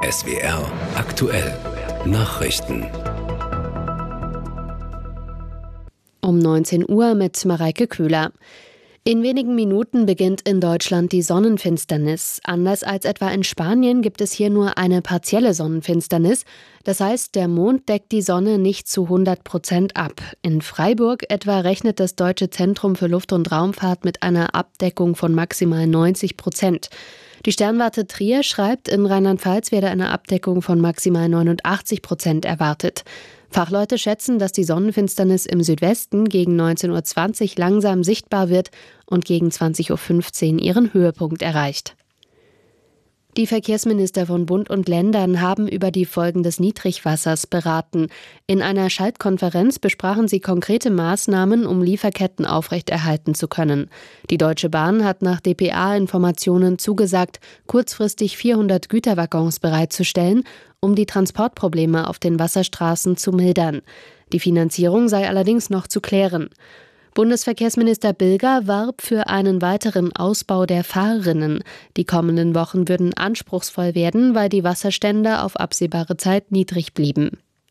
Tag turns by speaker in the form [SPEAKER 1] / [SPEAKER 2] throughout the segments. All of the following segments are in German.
[SPEAKER 1] SWR aktuell Nachrichten.
[SPEAKER 2] Um 19 Uhr mit Mareike Köhler. In wenigen Minuten beginnt in Deutschland die Sonnenfinsternis. Anders als etwa in Spanien gibt es hier nur eine partielle Sonnenfinsternis. Das heißt, der Mond deckt die Sonne nicht zu 100% ab. In Freiburg etwa rechnet das Deutsche Zentrum für Luft- und Raumfahrt mit einer Abdeckung von maximal 90%. Die Sternwarte Trier schreibt, in Rheinland-Pfalz werde eine Abdeckung von maximal 89% erwartet. Fachleute schätzen, dass die Sonnenfinsternis im Südwesten gegen 19:20 Uhr langsam sichtbar wird und gegen 20:15 Uhr ihren Höhepunkt erreicht. Die Verkehrsminister von Bund und Ländern haben über die Folgen des Niedrigwassers beraten. In einer Schaltkonferenz besprachen sie konkrete Maßnahmen, um Lieferketten aufrechterhalten zu können. Die Deutsche Bahn hat nach dpa-Informationen zugesagt, kurzfristig 400 Güterwaggons bereitzustellen, um die Transportprobleme auf den Wasserstraßen zu mildern. Die Finanzierung sei allerdings noch zu klären. Bundesverkehrsminister Bilger warb für einen weiteren Ausbau der Fahrrinnen. Die kommenden Wochen würden anspruchsvoll werden, weil die Wasserstände auf absehbare Zeit niedrig blieben.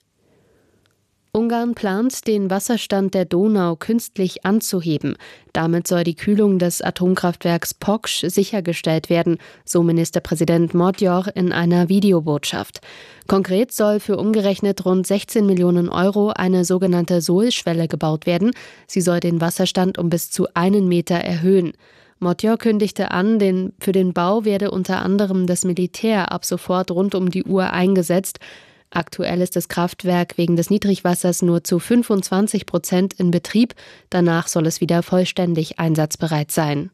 [SPEAKER 2] Ungarn plant, den Wasserstand der Donau künstlich anzuheben. Damit soll die Kühlung des Atomkraftwerks Poksch sichergestellt werden, so Ministerpräsident Magyar in einer Videobotschaft. Konkret soll für umgerechnet rund 16 Millionen Euro eine sogenannte Sohlschwelle gebaut werden. Sie soll den Wasserstand um bis zu 1 Meter erhöhen. Magyar kündigte an, für den Bau werde unter anderem das Militär ab sofort rund um die Uhr eingesetzt. Aktuell ist das Kraftwerk wegen des Niedrigwassers nur zu 25% in Betrieb. Danach soll es wieder vollständig einsatzbereit sein.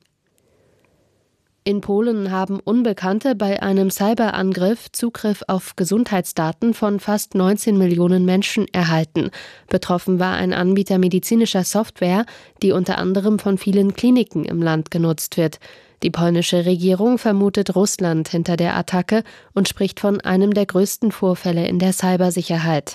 [SPEAKER 2] In Polen haben Unbekannte bei einem Cyberangriff Zugriff auf Gesundheitsdaten von fast 19 Millionen Menschen erhalten. Betroffen war ein Anbieter medizinischer Software, die unter anderem von vielen Kliniken im Land genutzt wird. Die polnische Regierung vermutet Russland hinter der Attacke und spricht von einem der größten Vorfälle in der Cybersicherheit.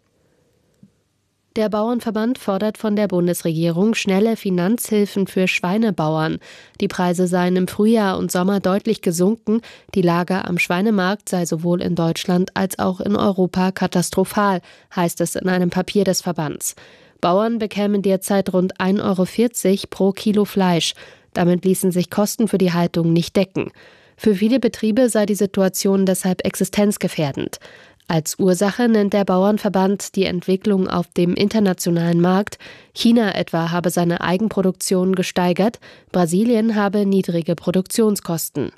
[SPEAKER 2] Der Bauernverband fordert von der Bundesregierung schnelle Finanzhilfen für Schweinebauern. Die Preise seien im Frühjahr und Sommer deutlich gesunken. Die Lage am Schweinemarkt sei sowohl in Deutschland als auch in Europa katastrophal, heißt es in einem Papier des Verbands. Bauern bekämen derzeit rund 1,40 € pro Kilo Fleisch. Damit ließen sich Kosten für die Haltung nicht decken. Für viele Betriebe sei die Situation deshalb existenzgefährdend. Als Ursache nennt der Bauernverband die Entwicklung auf dem internationalen Markt. China etwa habe seine Eigenproduktion gesteigert, Brasilien habe niedrige Produktionskosten.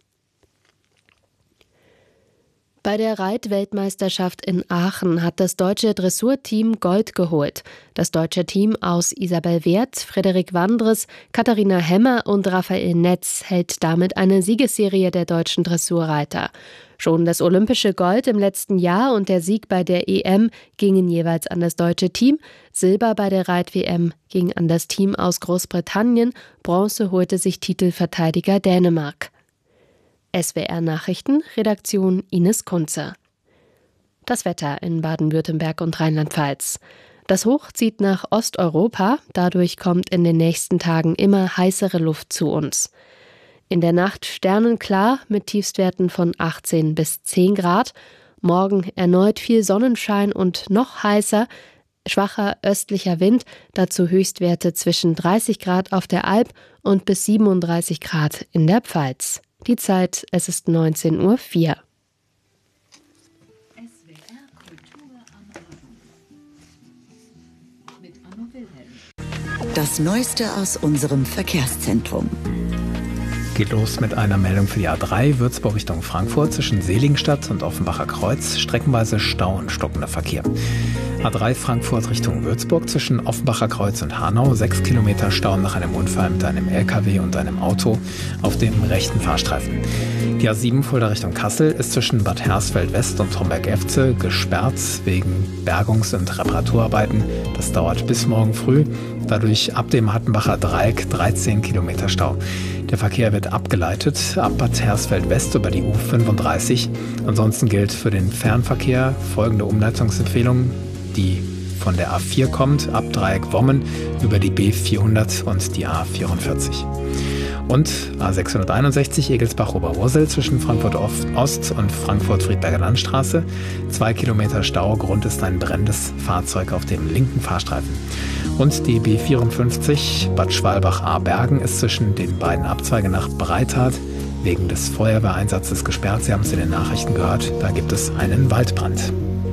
[SPEAKER 2] Bei der Reitweltmeisterschaft in Aachen hat das deutsche Dressurteam Gold geholt. Das deutsche Team aus Isabel Werth, Frederik Wandres, Katharina Hemmer und Raphael Netz hält damit eine Siegesserie der deutschen Dressurreiter. Schon das olympische Gold im letzten Jahr und der Sieg bei der EM gingen jeweils an das deutsche Team. Silber bei der Reit-WM ging an das Team aus Großbritannien. Bronze holte sich Titelverteidiger Dänemark. SWR Nachrichten, Redaktion Ines Kunze. Das Wetter in Baden-Württemberg und Rheinland-Pfalz. Das Hoch zieht nach Osteuropa, dadurch kommt in den nächsten Tagen immer heißere Luft zu uns. In der Nacht sternenklar mit Tiefstwerten von 18 bis 10 Grad. Morgen erneut viel Sonnenschein und noch heißer, schwacher östlicher Wind, dazu Höchstwerte zwischen 30 Grad auf der Alp und bis 37 Grad in der Pfalz. Die Zeit, es ist 19:04 Uhr.
[SPEAKER 3] Das Neueste aus unserem Verkehrszentrum.
[SPEAKER 4] Geht los mit einer Meldung für die A3 Würzburg Richtung Frankfurt zwischen Seligenstadt und Offenbacher Kreuz. Streckenweise Stau und stockender Verkehr. A3 Frankfurt Richtung Würzburg zwischen Offenbacher Kreuz und Hanau. 6 Kilometer Stau nach einem Unfall mit einem LKW und einem Auto auf dem rechten Fahrstreifen. Die A7 Fulda Richtung Kassel ist zwischen Bad Hersfeld West und Homberg-Efze gesperrt wegen Bergungs- und Reparaturarbeiten. Das dauert bis morgen früh. Dadurch ab dem Hattenbacher Dreieck 13 Kilometer Stau. Der Verkehr wird abgeleitet ab Bad Hersfeld West über die U35. Ansonsten gilt für den Fernverkehr folgende Umleitungsempfehlung, die von der A4 kommt, ab Dreieck Wommen über die B400 und die A44. Und A661 Egelsbach-Oberursel zwischen Frankfurt Ost und Frankfurt-Friedberger Landstraße. 2 Kilometer Stau, Grund ist ein brennendes Fahrzeug auf dem linken Fahrstreifen. Und die B54 Bad Schwalbach-Ahrbergen ist zwischen den beiden Abzweigen nach Breithardt wegen des Feuerwehreinsatzes gesperrt. Sie haben es in den Nachrichten gehört, da gibt es einen Waldbrand.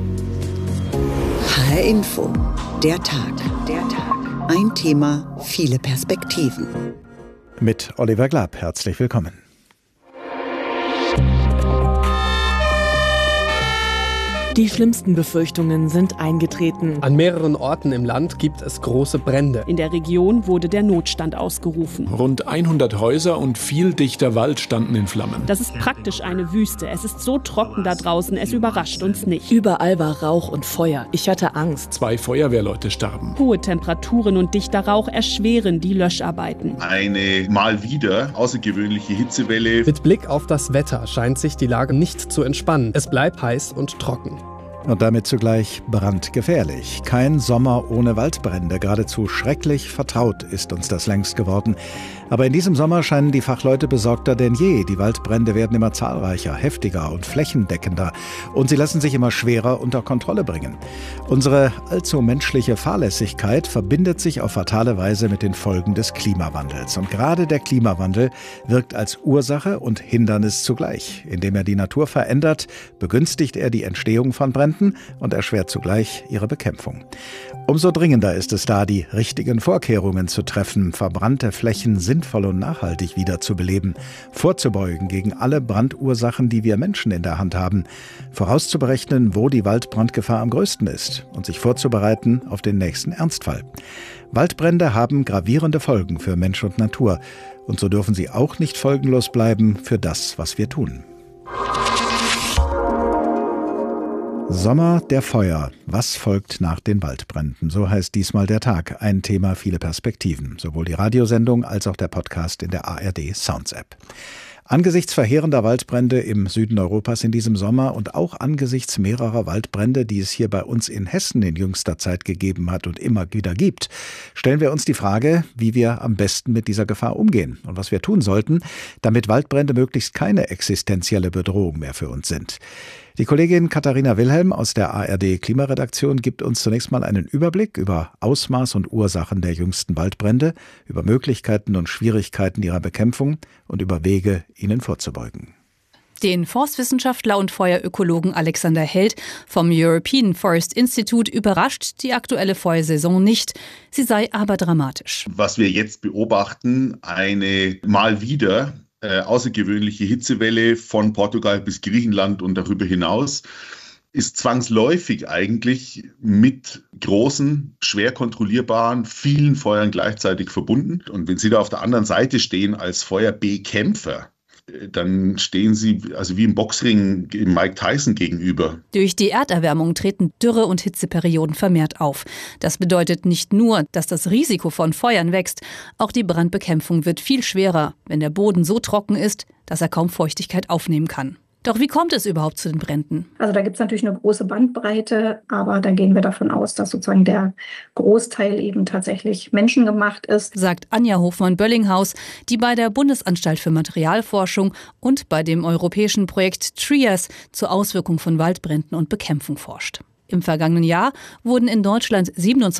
[SPEAKER 3] HR Info, der Tag. Ein Thema, viele Perspektiven.
[SPEAKER 5] Mit Oliver Glab, herzlich willkommen.
[SPEAKER 6] Die schlimmsten Befürchtungen sind eingetreten.
[SPEAKER 7] An mehreren Orten im Land gibt es große Brände.
[SPEAKER 6] In der Region wurde der Notstand ausgerufen.
[SPEAKER 8] Rund 100 Häuser und viel dichter Wald standen in Flammen.
[SPEAKER 6] Das ist praktisch eine Wüste. Es ist so trocken da draußen, es überrascht uns nicht.
[SPEAKER 9] Überall war Rauch und Feuer. Ich hatte Angst.
[SPEAKER 8] 2 Feuerwehrleute starben.
[SPEAKER 6] Hohe Temperaturen und dichter Rauch erschweren die Löscharbeiten.
[SPEAKER 10] Eine mal wieder außergewöhnliche Hitzewelle.
[SPEAKER 7] Mit Blick auf das Wetter scheint sich die Lage nicht zu entspannen. Es bleibt heiß und trocken.
[SPEAKER 5] Und damit zugleich brandgefährlich. Kein Sommer ohne Waldbrände. Geradezu schrecklich vertraut ist uns das längst geworden. Aber in diesem Sommer scheinen die Fachleute besorgter denn je. Die Waldbrände werden immer zahlreicher, heftiger und flächendeckender. Und sie lassen sich immer schwerer unter Kontrolle bringen. Unsere allzu menschliche Fahrlässigkeit verbindet sich auf fatale Weise mit den Folgen des Klimawandels. Und gerade der Klimawandel wirkt als Ursache und Hindernis zugleich. Indem er die Natur verändert, begünstigt er die Entstehung von Bränden und erschwert zugleich ihre Bekämpfung. Umso dringender ist es da, die richtigen Vorkehrungen zu treffen, verbrannte Flächen sinnvoll und nachhaltig wiederzubeleben, vorzubeugen gegen alle Brandursachen, die wir Menschen in der Hand haben, vorauszuberechnen, wo die Waldbrandgefahr am größten ist und sich vorzubereiten auf den nächsten Ernstfall. Waldbrände haben gravierende Folgen für Mensch und Natur und so dürfen sie auch nicht folgenlos bleiben für das, was wir tun. Sommer der Feuer. Was folgt nach den Waldbränden? So heißt diesmal der Tag. Ein Thema, viele Perspektiven. Sowohl die Radiosendung als auch der Podcast in der ARD Sounds App. Angesichts verheerender Waldbrände im Süden Europas in diesem Sommer und auch angesichts mehrerer Waldbrände, die es hier bei uns in Hessen in jüngster Zeit gegeben hat und immer wieder gibt, stellen wir uns die Frage, wie wir am besten mit dieser Gefahr umgehen und was wir tun sollten, damit Waldbrände möglichst keine existenzielle Bedrohung mehr für uns sind. Die Kollegin Katharina Wilhelm aus der ARD Klimaredaktion gibt uns zunächst mal einen Überblick über Ausmaß und Ursachen der jüngsten Waldbrände, über Möglichkeiten und Schwierigkeiten ihrer Bekämpfung und über Wege, ihnen vorzubeugen.
[SPEAKER 11] Den Forstwissenschaftler und Feuerökologen Alexander Held vom European Forest Institute überrascht die aktuelle Feuersaison nicht. Sie sei aber dramatisch.
[SPEAKER 10] Was wir jetzt beobachten, eine mal wieder außergewöhnliche Hitzewelle von Portugal bis Griechenland und darüber hinaus ist zwangsläufig eigentlich mit großen, schwer kontrollierbaren, vielen Feuern gleichzeitig verbunden. Und wenn Sie da auf der anderen Seite stehen als Feuerbekämpfer, dann stehen Sie also wie im Boxring Mike Tyson gegenüber.
[SPEAKER 11] Durch die Erderwärmung treten Dürre- und Hitzeperioden vermehrt auf. Das bedeutet nicht nur, dass das Risiko von Feuern wächst, auch die Brandbekämpfung wird viel schwerer, wenn der Boden so trocken ist, dass er kaum Feuchtigkeit aufnehmen kann. Doch wie kommt es überhaupt zu den Bränden?
[SPEAKER 12] Also da gibt es natürlich eine große Bandbreite, aber da gehen wir davon aus, dass sozusagen der Großteil eben tatsächlich menschengemacht ist.
[SPEAKER 11] Sagt Anja Hofmann-Böllinghaus, die bei der Bundesanstalt für Materialforschung und bei dem europäischen Projekt TRIAS zur Auswirkung von Waldbränden und Bekämpfung forscht. Im vergangenen Jahr wurden in Deutschland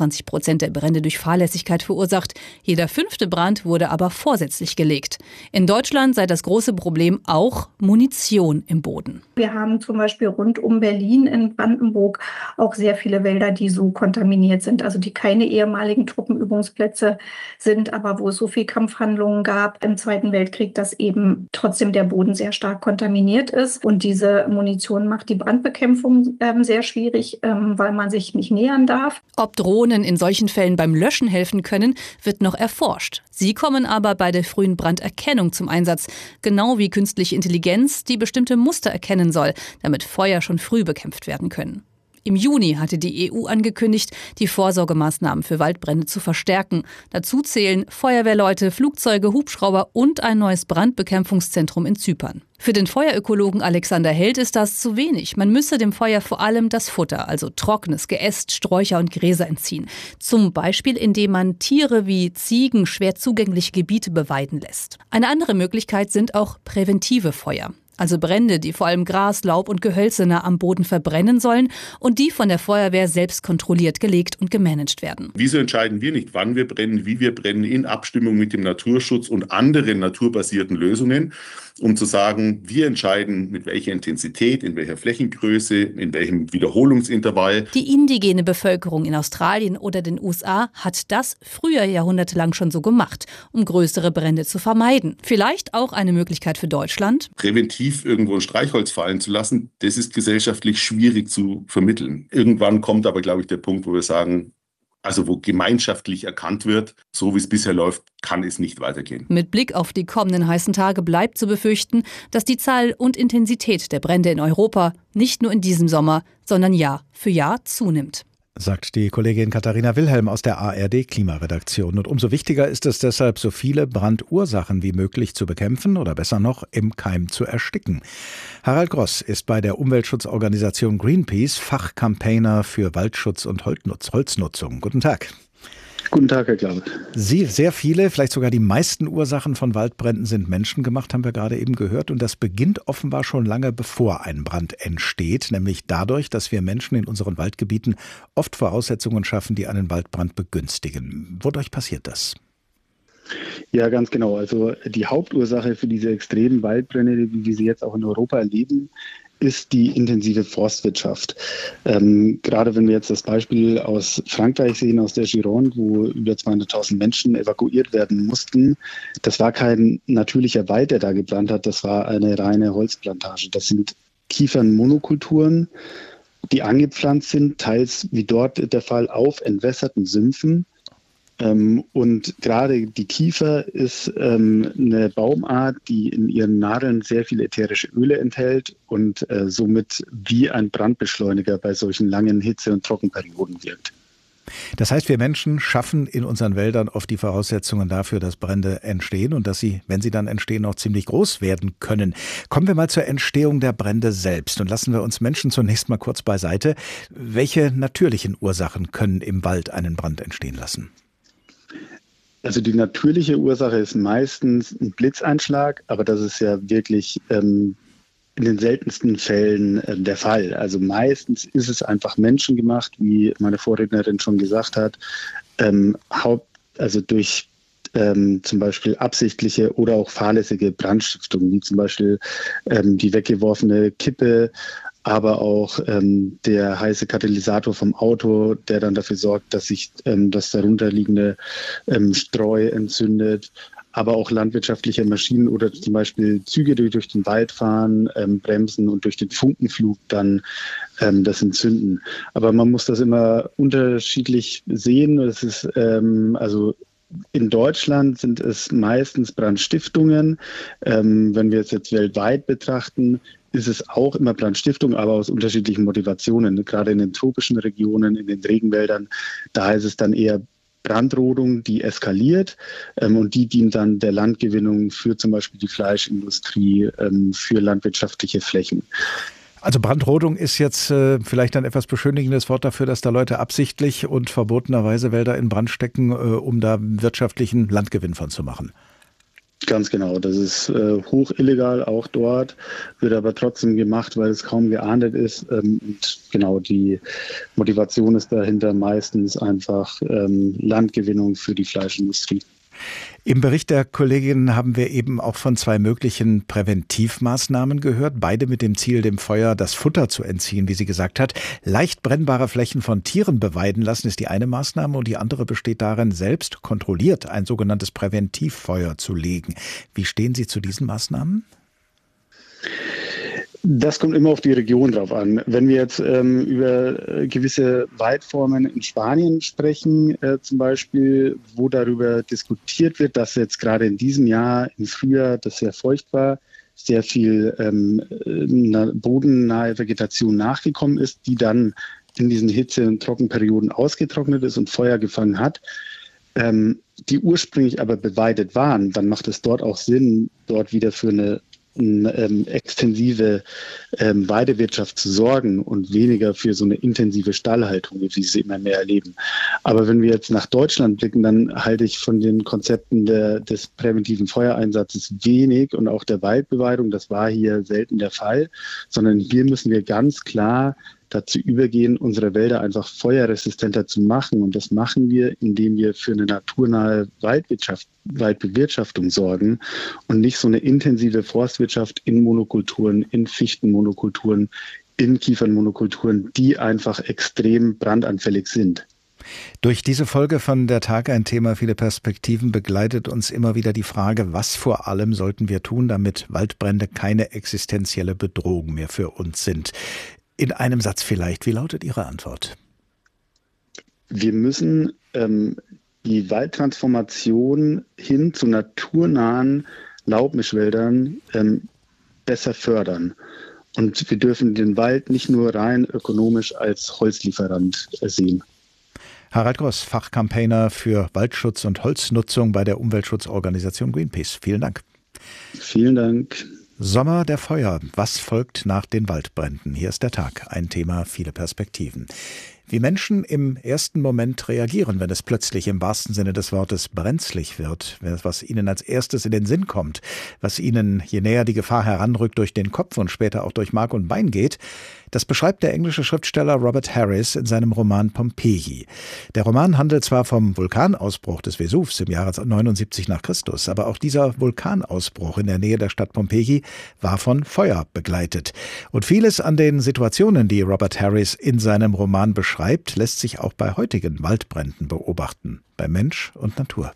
[SPEAKER 11] 27% der Brände durch Fahrlässigkeit verursacht. Jeder 5. Brand wurde aber vorsätzlich gelegt. In Deutschland sei das große Problem auch Munition im Boden.
[SPEAKER 12] Wir haben zum Beispiel rund um Berlin in Brandenburg auch sehr viele Wälder, die so kontaminiert sind, also die keine ehemaligen Truppenübungsplätze sind, aber wo es so viel Kampfhandlungen gab im Zweiten Weltkrieg, dass eben trotzdem der Boden sehr stark kontaminiert ist. Und diese Munition macht die Brandbekämpfung sehr schwierig, weil man sich nicht nähern darf.
[SPEAKER 11] Ob Drohnen in solchen Fällen beim Löschen helfen können, wird noch erforscht. Sie kommen aber bei der frühen Branderkennung zum Einsatz, genau wie künstliche Intelligenz, die bestimmte Muster erkennen soll, damit Feuer schon früh bekämpft werden können. Im Juni hatte die EU angekündigt, die Vorsorgemaßnahmen für Waldbrände zu verstärken. Dazu zählen Feuerwehrleute, Flugzeuge, Hubschrauber und ein neues Brandbekämpfungszentrum in Zypern. Für den Feuerökologen Alexander Held ist das zu wenig. Man müsse dem Feuer vor allem das Futter, also trockenes Geäst, Sträucher und Gräser entziehen. Zum Beispiel, indem man Tiere wie Ziegen schwer zugängliche Gebiete beweiden lässt. Eine andere Möglichkeit sind auch präventive Feuer. Also Brände, die vor allem Gras, Laub und Gehölze nah am Boden verbrennen sollen und die von der Feuerwehr selbst kontrolliert, gelegt und gemanagt werden.
[SPEAKER 10] Wieso entscheiden wir nicht, wann wir brennen, wie wir brennen, in Abstimmung mit dem Naturschutz und anderen naturbasierten Lösungen, um zu sagen, wir entscheiden, mit welcher Intensität, in welcher Flächengröße, in welchem Wiederholungsintervall.
[SPEAKER 11] Die indigene Bevölkerung in Australien oder den USA hat das früher jahrhundertelang schon so gemacht, um größere Brände zu vermeiden. Vielleicht auch eine Möglichkeit für Deutschland.
[SPEAKER 10] Präventiv irgendwo ein Streichholz fallen zu lassen, das ist gesellschaftlich schwierig zu vermitteln. Irgendwann kommt aber, glaube ich, der Punkt, wo wir sagen, also wo gemeinschaftlich erkannt wird, so wie es bisher läuft, kann es nicht weitergehen.
[SPEAKER 11] Mit Blick auf die kommenden heißen Tage bleibt zu befürchten, dass die Zahl und Intensität der Brände in Europa nicht nur in diesem Sommer, sondern Jahr für Jahr zunimmt.
[SPEAKER 5] Sagt die Kollegin Katharina Wilhelm aus der ARD-Klimaredaktion. Und umso wichtiger ist es deshalb, so viele Brandursachen wie möglich zu bekämpfen oder besser noch im Keim zu ersticken. Harald Gross ist bei der Umweltschutzorganisation Greenpeace Fachcampaigner für Waldschutz und Holznutzung. Guten Tag.
[SPEAKER 13] Guten Tag, Herr Glaube.
[SPEAKER 5] Sehr viele, vielleicht sogar die meisten Ursachen von Waldbränden sind menschengemacht, haben wir gerade eben gehört. Und das beginnt offenbar schon lange bevor ein Brand entsteht, nämlich dadurch, dass wir Menschen in unseren Waldgebieten oft Voraussetzungen schaffen, die einen Waldbrand begünstigen. Wodurch passiert das?
[SPEAKER 13] Ja, ganz genau. Also die Hauptursache für diese extremen Waldbrände, wie wir sie jetzt auch in Europa erleben, ist die intensive Forstwirtschaft. Gerade wenn wir jetzt das Beispiel aus Frankreich sehen, aus der Gironde, wo über 200.000 Menschen evakuiert werden mussten, das war kein natürlicher Wald, der da gebrannt hat, das war eine reine Holzplantage. Das sind Kiefernmonokulturen, die angepflanzt sind, teils wie dort der Fall auf entwässerten Sümpfen. Und gerade die Kiefer ist eine Baumart, die in ihren Nadeln sehr viele ätherische Öle enthält und somit wie ein Brandbeschleuniger bei solchen langen Hitze- und Trockenperioden wirkt.
[SPEAKER 5] Das heißt, wir Menschen schaffen in unseren Wäldern oft die Voraussetzungen dafür, dass Brände entstehen und dass sie, wenn sie dann entstehen, auch ziemlich groß werden können. Kommen wir mal zur Entstehung der Brände selbst und lassen wir uns Menschen zunächst mal kurz beiseite. Welche natürlichen Ursachen können im Wald einen Brand entstehen lassen?
[SPEAKER 13] Also die natürliche Ursache ist meistens ein Blitzeinschlag, aber das ist ja wirklich in den seltensten Fällen der Fall. Also meistens ist es einfach menschengemacht, wie meine Vorrednerin schon gesagt hat, also durch zum Beispiel absichtliche oder auch fahrlässige Brandstiftung, wie zum Beispiel die weggeworfene Kippe, aber auch der heiße Katalysator vom Auto, der dann dafür sorgt, dass sich das darunterliegende Streu entzündet, aber auch landwirtschaftliche Maschinen oder zum Beispiel Züge, die durch den Wald fahren, bremsen und durch den Funkenflug dann das entzünden. Aber man muss das immer unterschiedlich sehen. Es ist also in Deutschland sind es meistens Brandstiftungen. Wenn wir es jetzt weltweit betrachten, ist es auch immer Brandstiftung, aber aus unterschiedlichen Motivationen. Gerade in den tropischen Regionen, in den Regenwäldern, da ist es dann eher Brandrodung, die eskaliert und die dient dann der Landgewinnung für zum Beispiel die Fleischindustrie, für landwirtschaftliche Flächen.
[SPEAKER 5] Also Brandrodung ist jetzt vielleicht ein etwas beschönigendes Wort dafür, dass da Leute absichtlich und verbotenerweise Wälder in Brand stecken, um da wirtschaftlichen Landgewinn von zu machen.
[SPEAKER 13] Ganz genau, das ist hoch illegal auch dort, wird aber trotzdem gemacht, weil es kaum geahndet ist. Und genau, die Motivation ist dahinter meistens einfach Landgewinnung für die Fleischindustrie.
[SPEAKER 5] Im Bericht der Kollegin haben wir eben auch von 2 möglichen Präventivmaßnahmen gehört, beide mit dem Ziel, dem Feuer das Futter zu entziehen, wie sie gesagt hat. Leicht brennbare Flächen von Tieren beweiden lassen ist die eine Maßnahme und die andere besteht darin, selbst kontrolliert ein sogenanntes Präventivfeuer zu legen. Wie stehen Sie zu diesen Maßnahmen?
[SPEAKER 13] Das kommt immer auf die Region drauf an. Wenn wir jetzt über gewisse Waldformen in Spanien sprechen, zum Beispiel, wo darüber diskutiert wird, dass jetzt gerade in diesem Jahr im Frühjahr, das sehr feucht war, sehr viel bodennahe Vegetation nachgekommen ist, die dann in diesen Hitze- und Trockenperioden ausgetrocknet ist und Feuer gefangen hat, die ursprünglich aber beweidet waren, dann macht es dort auch Sinn, dort wieder für eine extensive Weidewirtschaft zu sorgen und weniger für so eine intensive Stallhaltung, wie wir sie immer mehr erleben. Aber wenn wir jetzt nach Deutschland blicken, dann halte ich von den Konzepten des präventiven Feuereinsatzes wenig und auch der Waldbeweidung, das war hier selten der Fall, sondern hier müssen wir ganz klar dazu übergehen, unsere Wälder einfach feuerresistenter zu machen. Und das machen wir, indem wir für eine naturnahe Waldbewirtschaftung sorgen und nicht so eine intensive Forstwirtschaft in Monokulturen, in Fichtenmonokulturen, in Kiefernmonokulturen, die einfach extrem brandanfällig sind.
[SPEAKER 5] Durch diese Folge von Der Tag, ein Thema, viele Perspektiven, begleitet uns immer wieder die Frage, was vor allem sollten wir tun, damit Waldbrände keine existenzielle Bedrohung mehr für uns sind. In einem Satz vielleicht, wie lautet Ihre Antwort?
[SPEAKER 13] Wir müssen die Waldtransformation hin zu naturnahen Laubmischwäldern besser fördern. Und wir dürfen den Wald nicht nur rein ökonomisch als Holzlieferant sehen.
[SPEAKER 5] Harald Gross, Fachcampaigner für Waldschutz und Holznutzung bei der Umweltschutzorganisation Greenpeace. Vielen Dank.
[SPEAKER 13] Vielen Dank.
[SPEAKER 5] Sommer der Feuer. Was folgt nach den Waldbränden? Hier ist der Tag. Ein Thema, viele Perspektiven. Wie Menschen im ersten Moment reagieren, wenn es plötzlich im wahrsten Sinne des Wortes brenzlig wird, was ihnen als erstes in den Sinn kommt, was ihnen, je näher die Gefahr heranrückt, durch den Kopf und später auch durch Mark und Bein geht, das beschreibt der englische Schriftsteller Robert Harris in seinem Roman Pompeji. Der Roman handelt zwar vom Vulkanausbruch des Vesuvs im Jahre 79 nach Christus, aber auch dieser Vulkanausbruch in der Nähe der Stadt Pompeji war von Feuer begleitet. Und vieles an den Situationen, die Robert Harris in seinem Roman beschreibt, lässt sich auch bei heutigen Waldbränden beobachten, bei Mensch und Natur.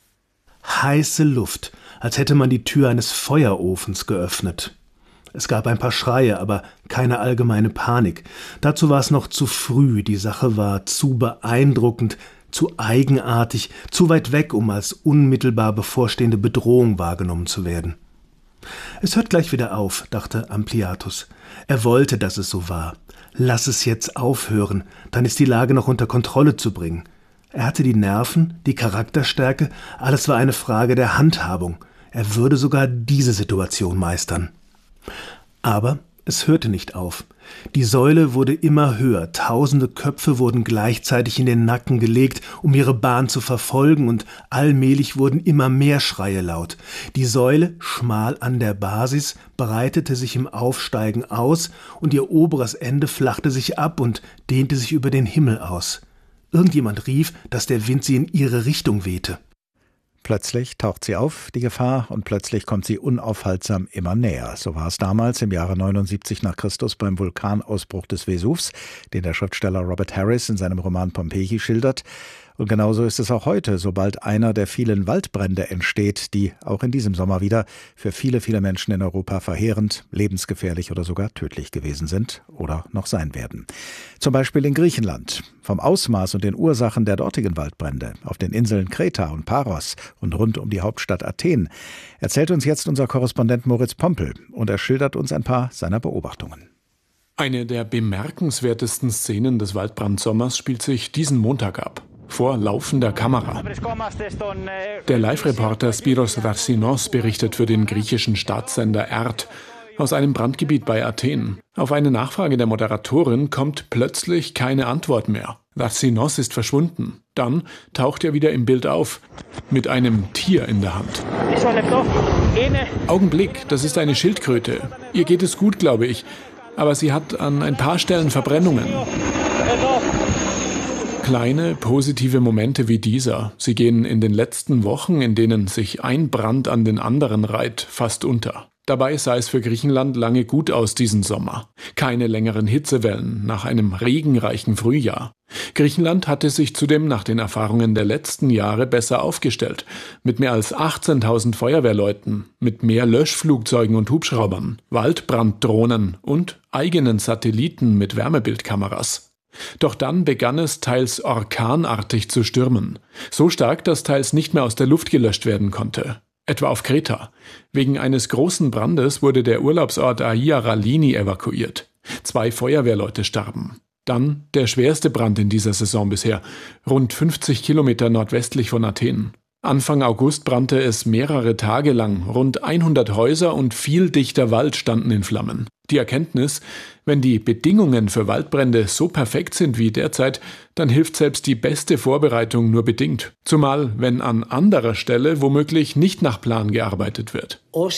[SPEAKER 14] Heiße Luft, als hätte man die Tür eines Feuerofens geöffnet. Es gab ein paar Schreie, aber keine allgemeine Panik. Dazu war es noch zu früh, die Sache war zu beeindruckend, zu eigenartig, zu weit weg, um als unmittelbar bevorstehende Bedrohung wahrgenommen zu werden. Es hört gleich wieder auf, dachte Ampliatus. Er wollte, dass es so war. Lass es jetzt aufhören, dann ist die Lage noch unter Kontrolle zu bringen. Er hatte die Nerven, die Charakterstärke, alles war eine Frage der Handhabung. Er würde sogar diese Situation meistern. Aber es hörte nicht auf. Die Säule wurde immer höher, tausende Köpfe wurden gleichzeitig in den Nacken gelegt, um ihre Bahn zu verfolgen, und allmählich wurden immer mehr Schreie laut. Die Säule, schmal an der Basis, breitete sich im Aufsteigen aus, und ihr oberes Ende flachte sich ab und dehnte sich über den Himmel aus. Irgendjemand rief, dass der Wind sie in ihre Richtung wehte.
[SPEAKER 5] Plötzlich taucht sie auf, die Gefahr, und plötzlich kommt sie unaufhaltsam immer näher. So war es damals im Jahre 79 nach Christus beim Vulkanausbruch des Vesuvs, den der Schriftsteller Robert Harris in seinem Roman Pompeji schildert. Und genauso ist es auch heute, sobald einer der vielen Waldbrände entsteht, die auch in diesem Sommer wieder für viele, viele Menschen in Europa verheerend, lebensgefährlich oder sogar tödlich gewesen sind oder noch sein werden. Zum Beispiel in Griechenland. Vom Ausmaß und den Ursachen der dortigen Waldbrände auf den Inseln Kreta und Paros und rund um die Hauptstadt Athen erzählt uns jetzt unser Korrespondent Moritz Pompel, und er schildert uns ein paar seiner Beobachtungen.
[SPEAKER 8] Eine der bemerkenswertesten Szenen des Waldbrandsommers spielt sich diesen Montag ab. Vor laufender Kamera. Der Live-Reporter Spiros Darsinos berichtet für den griechischen Staatssender ERT aus einem Brandgebiet bei Athen. Auf eine Nachfrage der Moderatorin kommt plötzlich keine Antwort mehr. Darsinos ist verschwunden. Dann taucht er wieder im Bild auf, mit einem Tier in der Hand. Augenblick, das ist eine Schildkröte. Ihr geht es gut, glaube ich. Aber sie hat an ein paar Stellen Verbrennungen. Kleine, positive Momente wie dieser, sie gehen in den letzten Wochen, in denen sich ein Brand an den anderen reiht, fast unter. Dabei sah es für Griechenland lange gut aus diesen Sommer. Keine längeren Hitzewellen nach einem regenreichen Frühjahr. Griechenland hatte sich zudem nach den Erfahrungen der letzten Jahre besser aufgestellt. Mit mehr als 18.000 Feuerwehrleuten, mit mehr Löschflugzeugen und Hubschraubern, Waldbranddrohnen und eigenen Satelliten mit Wärmebildkameras. Doch dann begann es teils orkanartig zu stürmen. So stark, dass teils nicht mehr aus der Luft gelöscht werden konnte. Etwa auf Kreta. Wegen eines großen Brandes wurde der Urlaubsort Aia Ralini evakuiert. 2 Feuerwehrleute starben. Dann der schwerste Brand in dieser Saison bisher, rund 50 Kilometer nordwestlich von Athen. Anfang August brannte es mehrere Tage lang, rund 100 Häuser und viel dichter Wald standen in Flammen. Die Erkenntnis, wenn die Bedingungen für Waldbrände so perfekt sind wie derzeit, dann hilft selbst die beste Vorbereitung nur bedingt. Zumal, wenn an anderer Stelle womöglich nicht nach Plan gearbeitet wird.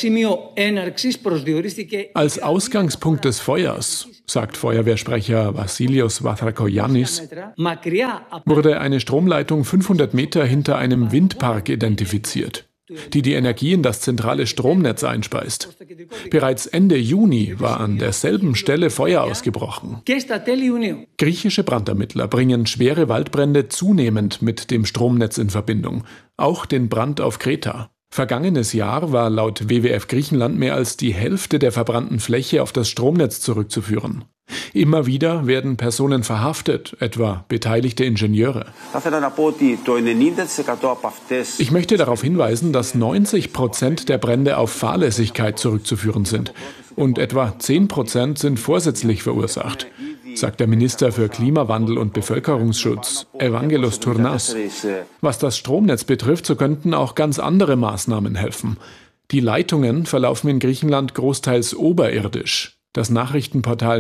[SPEAKER 8] Als Ausgangspunkt des Feuers, sagt Feuerwehrsprecher Vassilios Vathrakoyannis, wurde eine Stromleitung 500 Meter hinter einem Windpark identifiziert, die Energie in das zentrale Stromnetz einspeist. Bereits Ende Juni war an derselben Stelle Feuer ausgebrochen. Griechische Brandermittler bringen schwere Waldbrände zunehmend mit dem Stromnetz in Verbindung, auch den Brand auf Kreta. Vergangenes Jahr war laut WWF Griechenland mehr als die Hälfte der verbrannten Fläche auf das Stromnetz zurückzuführen. Immer wieder werden Personen verhaftet, etwa beteiligte Ingenieure. Ich möchte darauf hinweisen, dass 90% der Brände auf Fahrlässigkeit zurückzuführen sind und etwa 10% sind vorsätzlich verursacht, sagt der Minister für Klimawandel und Bevölkerungsschutz, Evangelos Tournas. Was das Stromnetz betrifft, so könnten auch ganz andere Maßnahmen helfen. Die Leitungen verlaufen in Griechenland großteils oberirdisch. Das Nachrichtenportal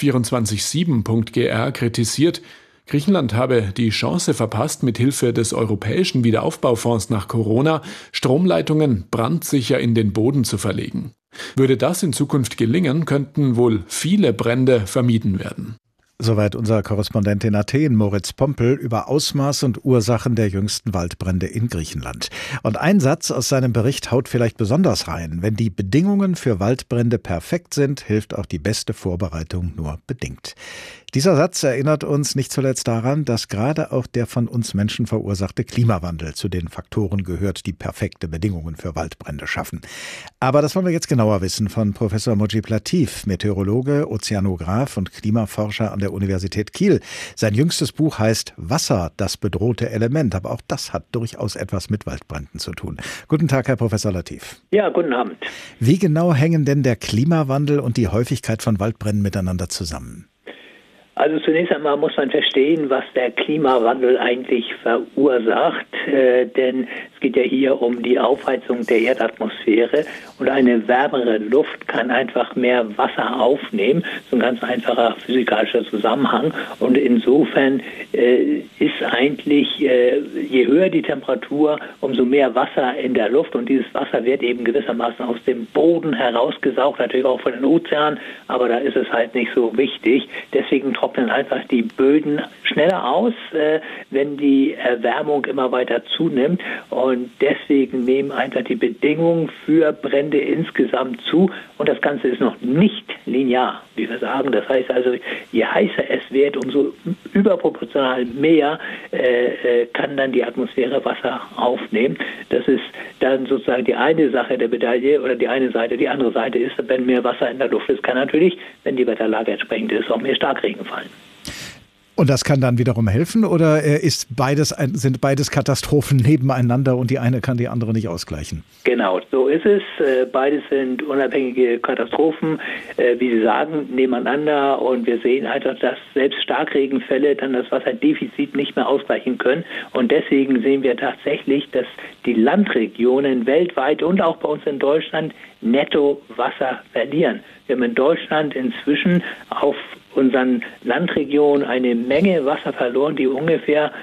[SPEAKER 8] news247.gr kritisiert, Griechenland habe die Chance verpasst, mit Hilfe des Europäischen Wiederaufbaufonds nach Corona Stromleitungen brandsicher in den Boden zu verlegen. Würde das in Zukunft gelingen, könnten wohl viele Brände vermieden werden.
[SPEAKER 5] Soweit unser Korrespondent in Athen, Moritz Pompel, über Ausmaß und Ursachen der jüngsten Waldbrände in Griechenland. Und ein Satz aus seinem Bericht haut vielleicht besonders rein. Wenn die Bedingungen für Waldbrände perfekt sind, hilft auch die beste Vorbereitung nur bedingt. Dieser Satz erinnert uns nicht zuletzt daran, dass gerade auch der von uns Menschen verursachte Klimawandel zu den Faktoren gehört, die perfekte Bedingungen für Waldbrände schaffen. Aber das wollen wir jetzt genauer wissen von Professor Mujib Latif, Meteorologe, Ozeanograph und Klimaforscher an der Universität Kiel. Sein jüngstes Buch heißt Wasser, das bedrohte Element. Aber auch das hat durchaus etwas mit Waldbränden zu tun. Guten Tag, Herr Professor Latif.
[SPEAKER 15] Ja, guten Abend.
[SPEAKER 5] Wie genau hängen denn der Klimawandel und die Häufigkeit von Waldbränden miteinander zusammen?
[SPEAKER 15] Also zunächst einmal muss man verstehen, was der Klimawandel eigentlich verursacht, denn es geht ja hier um die Aufheizung der Erdatmosphäre und eine wärmere Luft kann einfach mehr Wasser aufnehmen. Das ist ein ganz einfacher physikalischer Zusammenhang und insofern ist eigentlich, je höher die Temperatur, umso mehr Wasser in der Luft und dieses Wasser wird eben gewissermaßen aus dem Boden herausgesaugt, natürlich auch von den Ozeanen, aber da ist es halt nicht so wichtig. Deswegen trocknen einfach die Böden schneller aus, wenn die Erwärmung immer weiter zunimmt und deswegen nehmen einfach die Bedingungen für Brände insgesamt zu und das Ganze ist noch nicht linear, wie wir sagen. Das heißt also, je heißer es wird, umso überproportional mehr kann dann die Atmosphäre Wasser aufnehmen. Das ist dann sozusagen die eine Sache der Medaille oder die eine Seite. Die andere Seite ist, wenn mehr Wasser in der Luft ist, kann natürlich, wenn die Wetterlage entsprechend ist, auch mehr Starkregen fallen.
[SPEAKER 5] Und das kann dann wiederum helfen oder sind beides Katastrophen nebeneinander und die eine kann die andere nicht ausgleichen?
[SPEAKER 15] Genau, so ist es. Beides sind unabhängige Katastrophen, wie Sie sagen, nebeneinander und wir sehen einfach, dass selbst Starkregenfälle dann das Wasserdefizit nicht mehr ausgleichen können und deswegen sehen wir tatsächlich, dass die Landregionen weltweit und auch bei uns in Deutschland netto Wasser verlieren. Wir haben in Deutschland inzwischen auf unseren Landregionen eine Menge Wasser verloren, die ungefähr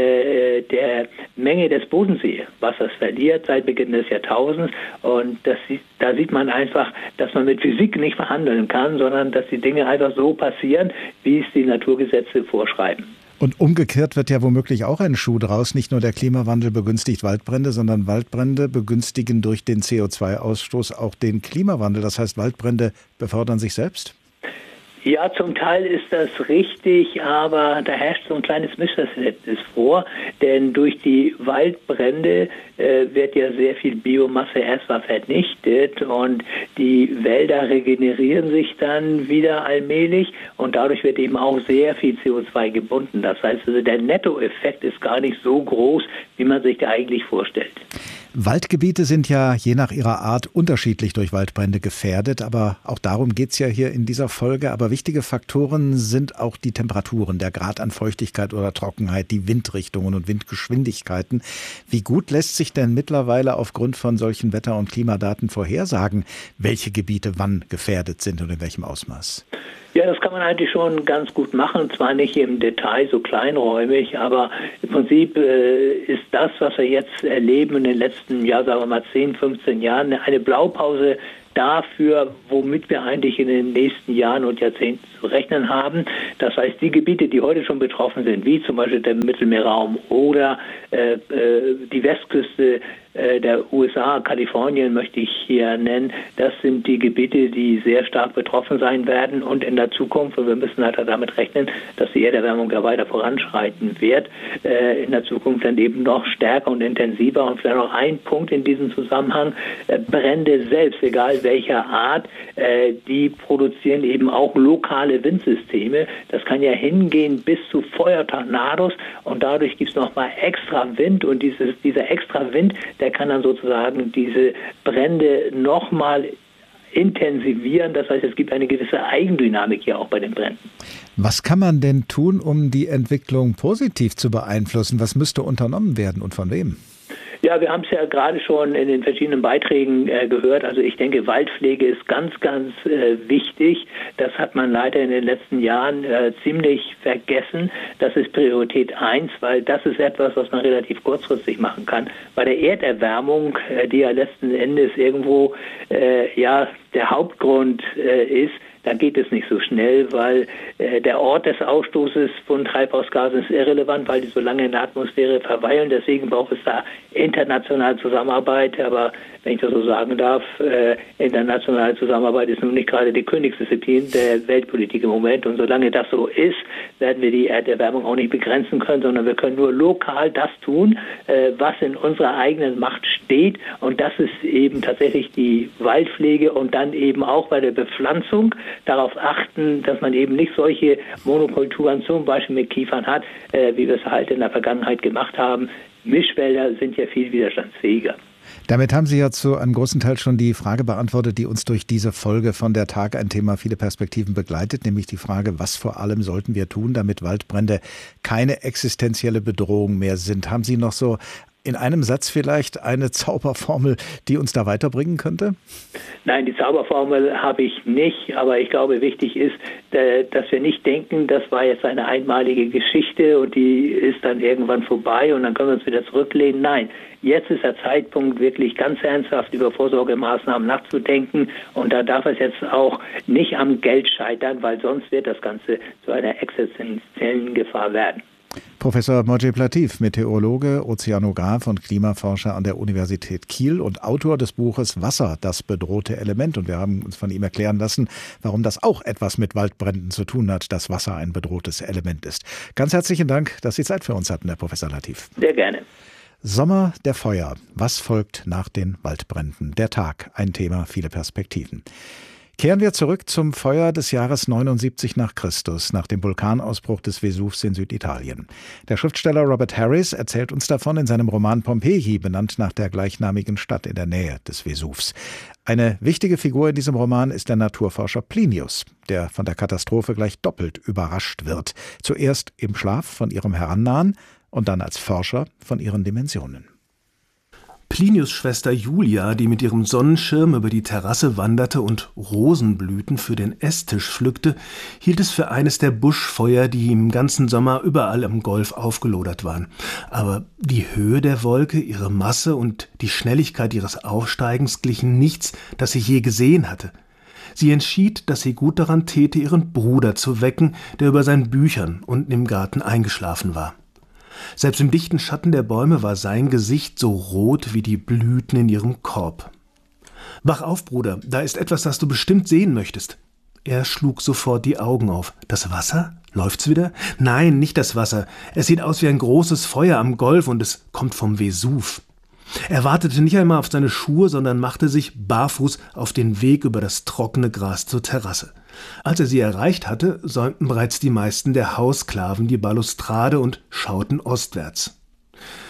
[SPEAKER 15] der Menge des Bodenseewassers verliert seit Beginn des Jahrtausends. Und da sieht man einfach, dass man mit Physik nicht verhandeln kann, sondern dass die Dinge einfach so passieren, wie es die Naturgesetze vorschreiben.
[SPEAKER 5] Und umgekehrt wird ja womöglich auch ein Schuh draus. Nicht nur der Klimawandel begünstigt Waldbrände, sondern Waldbrände begünstigen durch den CO2-Ausstoß auch den Klimawandel. Das heißt, Waldbrände befördern sich selbst?
[SPEAKER 15] Ja, zum Teil ist das richtig, aber da herrscht so ein kleines Missverständnis vor, denn durch die Waldbrände wird ja sehr viel Biomasse erstmal vernichtet und die Wälder regenerieren sich dann wieder allmählich und dadurch wird eben auch sehr viel CO2 gebunden. Das heißt also, der Nettoeffekt ist gar nicht so groß, wie man sich da eigentlich vorstellt.
[SPEAKER 5] Waldgebiete sind ja je nach ihrer Art unterschiedlich durch Waldbrände gefährdet, aber auch darum geht es ja hier in dieser Folge. Aber wichtige Faktoren sind auch die Temperaturen, der Grad an Feuchtigkeit oder Trockenheit, die Windrichtungen und Windgeschwindigkeiten. Wie gut lässt sich denn mittlerweile aufgrund von solchen Wetter- und Klimadaten vorhersagen, welche Gebiete wann gefährdet sind und in welchem Ausmaß?
[SPEAKER 15] Ja, das kann man eigentlich schon ganz gut machen, zwar nicht im Detail so kleinräumig, aber im Prinzip ist das, was wir jetzt erleben in den letzten, sagen wir mal 10, 15 Jahren, eine Blaupause dafür, womit wir eigentlich in den nächsten Jahren und Jahrzehnten zu rechnen haben. Das heißt, die Gebiete, die heute schon betroffen sind, wie zum Beispiel der Mittelmeerraum oder die Westküste der USA, Kalifornien möchte ich hier nennen, das sind die Gebiete, die sehr stark betroffen sein werden und in der Zukunft, und wir müssen halt damit rechnen, dass die Erderwärmung ja weiter voranschreiten wird, in der Zukunft dann eben noch stärker und intensiver. Und vielleicht noch ein Punkt in diesem Zusammenhang, Brände selbst, egal welcher Art, die produzieren eben auch lokale Windsysteme. Das kann ja hingehen bis zu Feuertornados und dadurch gibt es nochmal extra Wind und dieser extra Wind, der kann dann sozusagen diese Brände nochmal intensivieren. Das heißt, es gibt eine gewisse Eigendynamik hier auch bei den Bränden.
[SPEAKER 5] Was kann man denn tun, um die Entwicklung positiv zu beeinflussen? Was müsste unternommen werden und von wem?
[SPEAKER 15] Ja, wir haben es ja gerade schon in den verschiedenen Beiträgen gehört. Also ich denke, Waldpflege ist ganz, ganz wichtig. Das hat man leider in den letzten Jahren ziemlich vergessen. Das ist Priorität 1, weil das ist etwas, was man relativ kurzfristig machen kann. Bei der Erderwärmung, die ja letzten Endes irgendwo der Hauptgrund ist, da geht es nicht so schnell, weil der Ort des Ausstoßes von Treibhausgasen ist irrelevant, weil die so lange in der Atmosphäre verweilen. Deswegen braucht es da internationale Zusammenarbeit. Aber wenn ich das so sagen darf, internationale Zusammenarbeit ist nun nicht gerade die Königsdisziplin der Weltpolitik im Moment. Und solange das so ist, werden wir die Erderwärmung auch nicht begrenzen können, sondern wir können nur lokal das tun, was in unserer eigenen Macht steht. Und das ist eben tatsächlich die Waldpflege und dann eben auch bei der Bepflanzung darauf achten, dass man eben nicht solche Monokulturen zum Beispiel mit Kiefern hat, wie wir es halt in der Vergangenheit gemacht haben. Mischwälder sind ja viel widerstandsfähiger.
[SPEAKER 5] Damit haben Sie ja zu einem großen Teil schon die Frage beantwortet, die uns durch diese Folge von der Tag ein Thema viele Perspektiven begleitet, nämlich die Frage, was vor allem sollten wir tun, damit Waldbrände keine existenzielle Bedrohung mehr sind. Haben Sie noch so in einem Satz vielleicht eine Zauberformel, die uns da weiterbringen könnte?
[SPEAKER 15] Nein, die Zauberformel habe ich nicht, aber ich glaube, wichtig ist, dass wir nicht denken, das war jetzt eine einmalige Geschichte und die ist dann irgendwann vorbei und dann können wir uns wieder zurücklehnen. Nein, jetzt ist der Zeitpunkt, wirklich ganz ernsthaft über Vorsorgemaßnahmen nachzudenken und da darf es jetzt auch nicht am Geld scheitern, weil sonst wird das Ganze zu einer existenziellen Gefahr werden.
[SPEAKER 5] Professor Mojib Latif, Meteorologe, Ozeanograph und Klimaforscher an der Universität Kiel und Autor des Buches Wasser, das bedrohte Element. Und wir haben uns von ihm erklären lassen, warum das auch etwas mit Waldbränden zu tun hat, dass Wasser ein bedrohtes Element ist. Ganz herzlichen Dank, dass Sie Zeit für uns hatten, Herr Professor Latif.
[SPEAKER 15] Sehr gerne.
[SPEAKER 5] Sommer der Feuer. Was folgt nach den Waldbränden? Der Tag, ein Thema, viele Perspektiven. Kehren wir zurück zum Feuer des Jahres 79 nach Christus, nach dem Vulkanausbruch des Vesuvs in Süditalien. Der Schriftsteller Robert Harris erzählt uns davon in seinem Roman Pompeji, benannt nach der gleichnamigen Stadt in der Nähe des Vesuvs. Eine wichtige Figur in diesem Roman ist der Naturforscher Plinius, der von der Katastrophe gleich doppelt überrascht wird. Zuerst im Schlaf von ihrem Herannahen und dann als Forscher von ihren Dimensionen.
[SPEAKER 14] Plinius' Schwester Julia, die mit ihrem Sonnenschirm über die Terrasse wanderte und Rosenblüten für den Esstisch pflückte, hielt es für eines der Buschfeuer, die im ganzen Sommer überall im Golf aufgelodert waren. Aber die Höhe der Wolke, ihre Masse und die Schnelligkeit ihres Aufsteigens glichen nichts, das sie je gesehen hatte. Sie entschied, dass sie gut daran täte, ihren Bruder zu wecken, der über seinen Büchern unten im Garten eingeschlafen war. Selbst im dichten Schatten der Bäume war sein Gesicht so rot wie die Blüten in ihrem Korb. »Wach auf, Bruder, da ist etwas, das du bestimmt sehen möchtest.« Er schlug sofort die Augen auf. »Das Wasser? Läuft's wieder?« »Nein, nicht das Wasser. Es sieht aus wie ein großes Feuer am Golf und es kommt vom Vesuv.« Er wartete nicht einmal auf seine Schuhe, sondern machte sich barfuß auf den Weg über das trockene Gras zur Terrasse. Als er sie erreicht hatte, säumten bereits die meisten der Haussklaven die Balustrade und schauten ostwärts.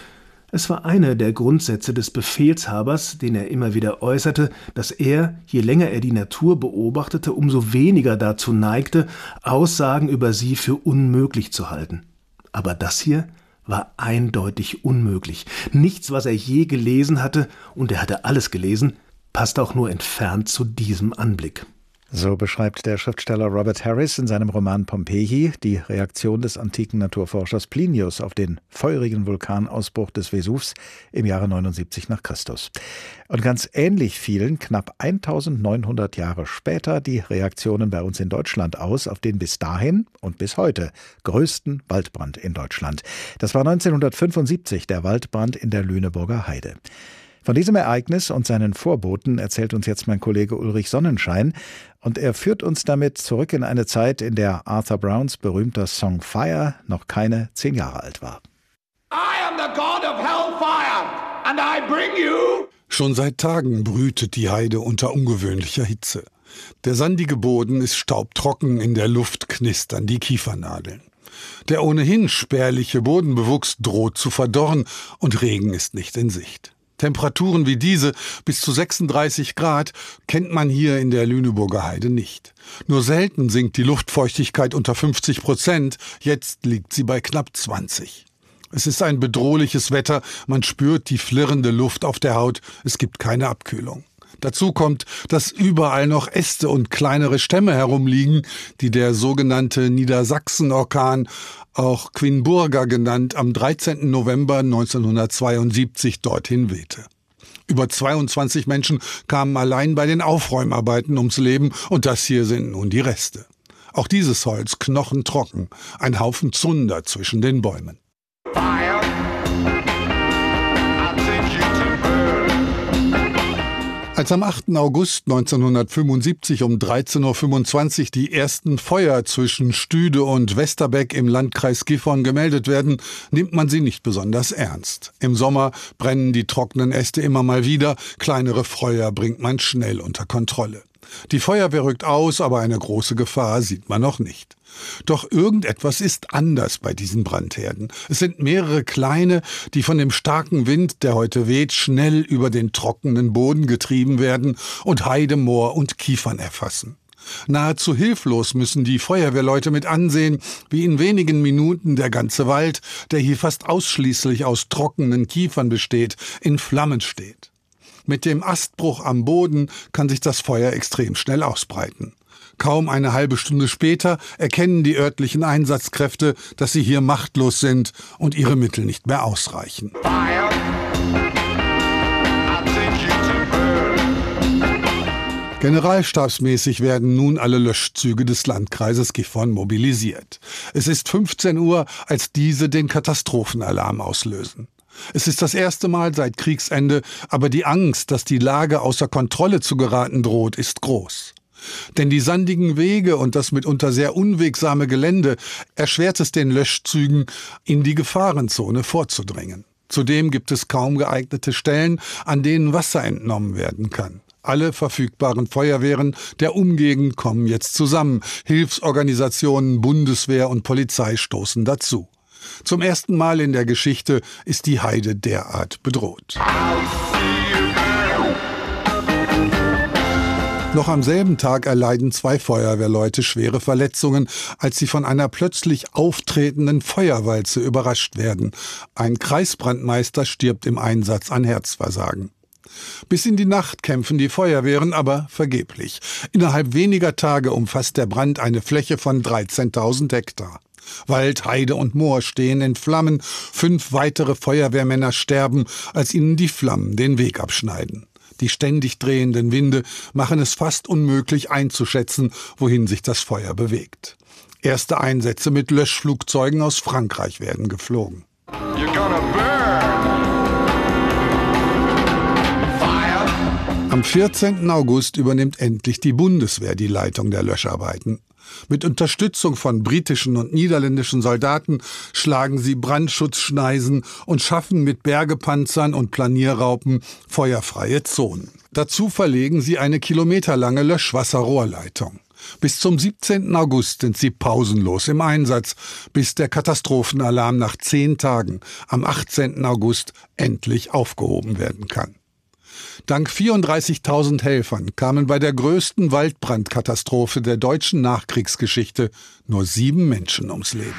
[SPEAKER 14] Es war einer der Grundsätze des Befehlshabers, den er immer wieder äußerte, dass er, je länger er die Natur beobachtete, umso weniger dazu neigte, Aussagen über sie für unmöglich zu halten. Aber das hier war eindeutig unmöglich. Nichts, was er je gelesen hatte, und er hatte alles gelesen, passt auch nur entfernt zu diesem Anblick.
[SPEAKER 5] So beschreibt der Schriftsteller Robert Harris in seinem Roman Pompeji die Reaktion des antiken Naturforschers Plinius auf den feurigen Vulkanausbruch des Vesuvs im Jahre 79 nach Christus. Und ganz ähnlich fielen knapp 1900 Jahre später die Reaktionen bei uns in Deutschland aus auf den bis dahin und bis heute größten Waldbrand in Deutschland. Das war 1975 der Waldbrand in der Lüneburger Heide. Von diesem Ereignis und seinen Vorboten erzählt uns jetzt mein Kollege Ulrich Sonnenschein. Und er führt uns damit zurück in eine Zeit, in der Arthur Browns berühmter Song Fire noch keine 10 Jahre alt war.
[SPEAKER 16] I am the god of hellfire and I bring you.
[SPEAKER 17] Schon seit Tagen brütet die Heide unter ungewöhnlicher Hitze. Der sandige Boden ist staubtrocken, in der Luft knistern die Kiefernadeln. Der ohnehin spärliche Bodenbewuchs droht zu verdorren und Regen ist nicht in Sicht. Temperaturen wie diese, bis zu 36 Grad, kennt man hier in der Lüneburger Heide nicht. Nur selten sinkt die Luftfeuchtigkeit unter 50%, jetzt liegt sie bei knapp 20. Es ist ein bedrohliches Wetter, man spürt die flirrende Luft auf der Haut, es gibt keine Abkühlung. Dazu kommt, dass überall noch Äste und kleinere Stämme herumliegen, die der sogenannte Niedersachsen-Orkan, auch Quinburga genannt, am 13. November 1972 dorthin wehte. Über 22 Menschen kamen allein bei den Aufräumarbeiten ums Leben und das hier sind nun die Reste. Auch dieses Holz knochentrocken, ein Haufen Zunder zwischen den Bäumen. Als am 8. August 1975 um 13.25 Uhr die ersten Feuer zwischen Stüde und Westerbeck im Landkreis Gifhorn gemeldet werden, nimmt man sie nicht besonders ernst. Im Sommer brennen die trockenen Äste immer mal wieder, kleinere Feuer bringt man schnell unter Kontrolle. Die Feuerwehr rückt aus, aber eine große Gefahr sieht man noch nicht. Doch irgendetwas ist anders bei diesen Brandherden. Es sind mehrere kleine, die von dem starken Wind, der heute weht, schnell über den trockenen Boden getrieben werden und Heide, Moor und Kiefern erfassen. Nahezu hilflos müssen die Feuerwehrleute mit ansehen, wie in wenigen Minuten der ganze Wald, der hier fast ausschließlich aus trockenen Kiefern besteht, in Flammen steht. Mit dem Astbruch am Boden kann sich das Feuer extrem schnell ausbreiten. Kaum eine halbe Stunde später erkennen die örtlichen Einsatzkräfte, dass sie hier machtlos sind und ihre Mittel nicht mehr ausreichen. Generalstabsmäßig werden nun alle Löschzüge des Landkreises Gifhorn mobilisiert. Es ist 15 Uhr, als diese den Katastrophenalarm auslösen. Es ist das erste Mal seit Kriegsende, aber die Angst, dass die Lage außer Kontrolle zu geraten droht, ist groß. Denn die sandigen Wege und das mitunter sehr unwegsame Gelände erschwert es den Löschzügen, in die Gefahrenzone vorzudringen. Zudem gibt es kaum geeignete Stellen, an denen Wasser entnommen werden kann. Alle verfügbaren Feuerwehren der Umgegend kommen jetzt zusammen. Hilfsorganisationen, Bundeswehr und Polizei stoßen dazu. Zum ersten Mal in der Geschichte ist die Heide derart bedroht. Noch am selben Tag erleiden 2 Feuerwehrleute schwere Verletzungen, als sie von einer plötzlich auftretenden Feuerwalze überrascht werden. Ein Kreisbrandmeister stirbt im Einsatz an Herzversagen. Bis in die Nacht kämpfen die Feuerwehren, aber vergeblich. Innerhalb weniger Tage umfasst der Brand eine Fläche von 13.000 Hektar. Wald, Heide und Moor stehen in Flammen. 5 weitere Feuerwehrmänner sterben, als ihnen die Flammen den Weg abschneiden. Die ständig drehenden Winde machen es fast unmöglich einzuschätzen, wohin sich das Feuer bewegt. Erste Einsätze mit Löschflugzeugen aus Frankreich werden geflogen. Am 14. August übernimmt endlich die Bundeswehr die Leitung der Löscharbeiten. Mit Unterstützung von britischen und niederländischen Soldaten schlagen sie Brandschutzschneisen und schaffen mit Bergepanzern und Planierraupen feuerfreie Zonen. Dazu verlegen sie eine kilometerlange Löschwasserrohrleitung. Bis zum 17. August sind sie pausenlos im Einsatz, bis der Katastrophenalarm nach 10 Tagen am 18. August endlich aufgehoben werden kann. Dank 34.000 Helfern kamen bei der größten Waldbrandkatastrophe der deutschen Nachkriegsgeschichte nur 7 Menschen ums Leben.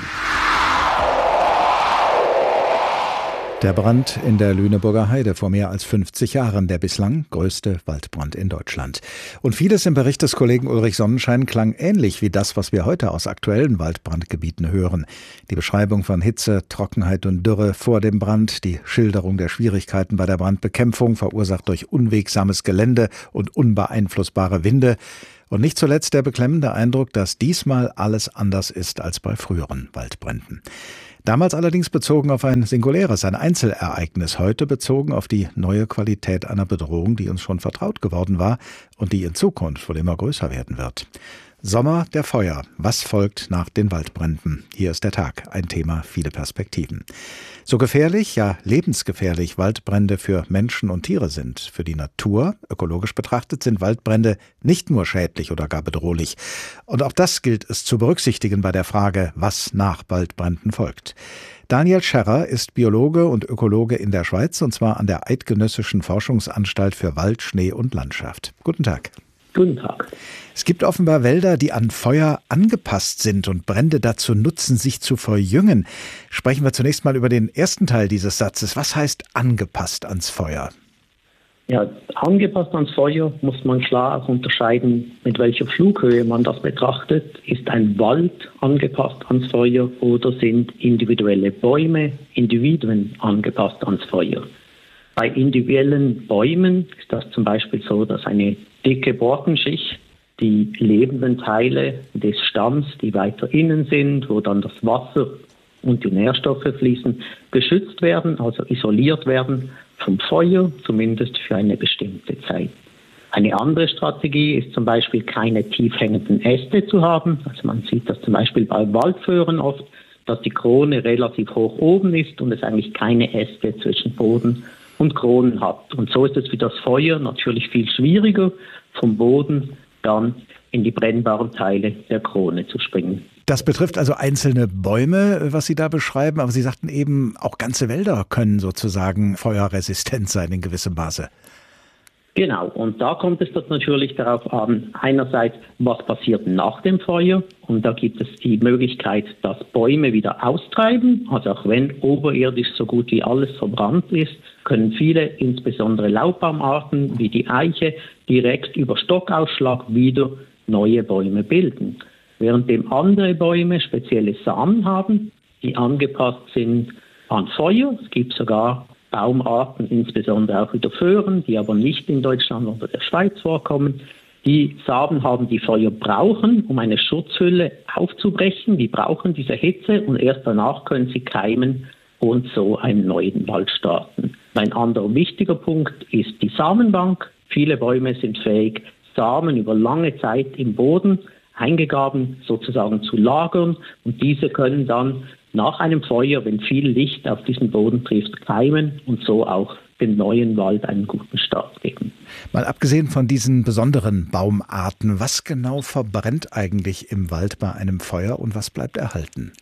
[SPEAKER 5] Der Brand in der Lüneburger Heide vor mehr als 50 Jahren, der bislang größte Waldbrand in Deutschland. Und vieles im Bericht des Kollegen Ulrich Sonnenschein klang ähnlich wie das, was wir heute aus aktuellen Waldbrandgebieten hören. Die Beschreibung von Hitze, Trockenheit und Dürre vor dem Brand, die Schilderung der Schwierigkeiten bei der Brandbekämpfung, verursacht durch unwegsames Gelände und unbeeinflussbare Winde. Und nicht zuletzt der beklemmende Eindruck, dass diesmal alles anders ist als bei früheren Waldbränden. Damals allerdings bezogen auf ein singuläres, ein Einzelereignis, heute bezogen auf die neue Qualität einer Bedrohung, die uns schon vertraut geworden war und die in Zukunft wohl immer größer werden wird. Sommer der Feuer. Was folgt nach den Waldbränden? Hier ist der Tag. Ein Thema, viele Perspektiven. So gefährlich, ja lebensgefährlich Waldbrände für Menschen und Tiere sind. Für die Natur, ökologisch betrachtet, sind Waldbrände nicht nur schädlich oder gar bedrohlich. Und auch das gilt es zu berücksichtigen bei der Frage, was nach Waldbränden folgt. Daniel Scherrer ist Biologe und Ökologe in der Schweiz, und zwar an der Eidgenössischen Forschungsanstalt für Wald, Schnee und Landschaft. Guten Tag.
[SPEAKER 18] Guten Tag.
[SPEAKER 5] Es gibt offenbar Wälder, die an Feuer angepasst sind und Brände dazu nutzen, sich zu verjüngen. Sprechen wir zunächst mal über den ersten Teil dieses Satzes. Was heißt angepasst ans Feuer?
[SPEAKER 18] Ja, angepasst ans Feuer muss man klar auch unterscheiden, mit welcher Flughöhe man das betrachtet. Ist ein Wald angepasst ans Feuer oder sind individuelle Bäume, Individuen angepasst ans Feuer? Bei individuellen Bäumen ist das zum Beispiel so, dass eine dicke Borkenschicht die lebenden Teile des Stamms, die weiter innen sind, wo dann das Wasser und die Nährstoffe fließen, geschützt werden, also isoliert werden vom Feuer, zumindest für eine bestimmte Zeit. Eine andere Strategie ist zum Beispiel, keine tief hängenden Äste zu haben. Also man sieht das zum Beispiel bei Waldföhren oft, dass die Krone relativ hoch oben ist und es eigentlich keine Äste zwischen Boden und Kronen hat. Und so ist es für das Feuer natürlich viel schwieriger, vom Boden dann in die brennbaren Teile der Krone zu springen.
[SPEAKER 5] Das betrifft also einzelne Bäume, was Sie da beschreiben, aber Sie sagten eben, auch ganze Wälder können sozusagen feuerresistent sein in gewissem Maße.
[SPEAKER 18] Genau, und da kommt es natürlich darauf an, einerseits, was passiert nach dem Feuer, und da gibt es die Möglichkeit, dass Bäume wieder austreiben, also auch wenn oberirdisch so gut wie alles verbrannt ist, können viele, insbesondere Laubbaumarten wie die Eiche, direkt über Stockausschlag wieder neue Bäume bilden. Währenddem andere Bäume spezielle Samen haben, die angepasst sind an Feuer. Es gibt sogar Baumarten, insbesondere auch wieder Föhren, die aber nicht in Deutschland oder der Schweiz vorkommen. Die Samen haben, die Feuer brauchen, um eine Schutzhülle aufzubrechen. Die brauchen diese Hitze und erst danach können sie keimen und so einen neuen Wald starten. Ein anderer wichtiger Punkt ist die Samenbank. Viele Bäume sind fähig, Samen über lange Zeit im Boden eingegraben sozusagen zu lagern, und diese können dann nach einem Feuer, wenn viel Licht auf diesen Boden trifft, keimen und so auch dem neuen Wald einen guten Start geben.
[SPEAKER 5] Mal abgesehen von diesen besonderen Baumarten, was genau verbrennt eigentlich im Wald bei einem Feuer und was bleibt erhalten?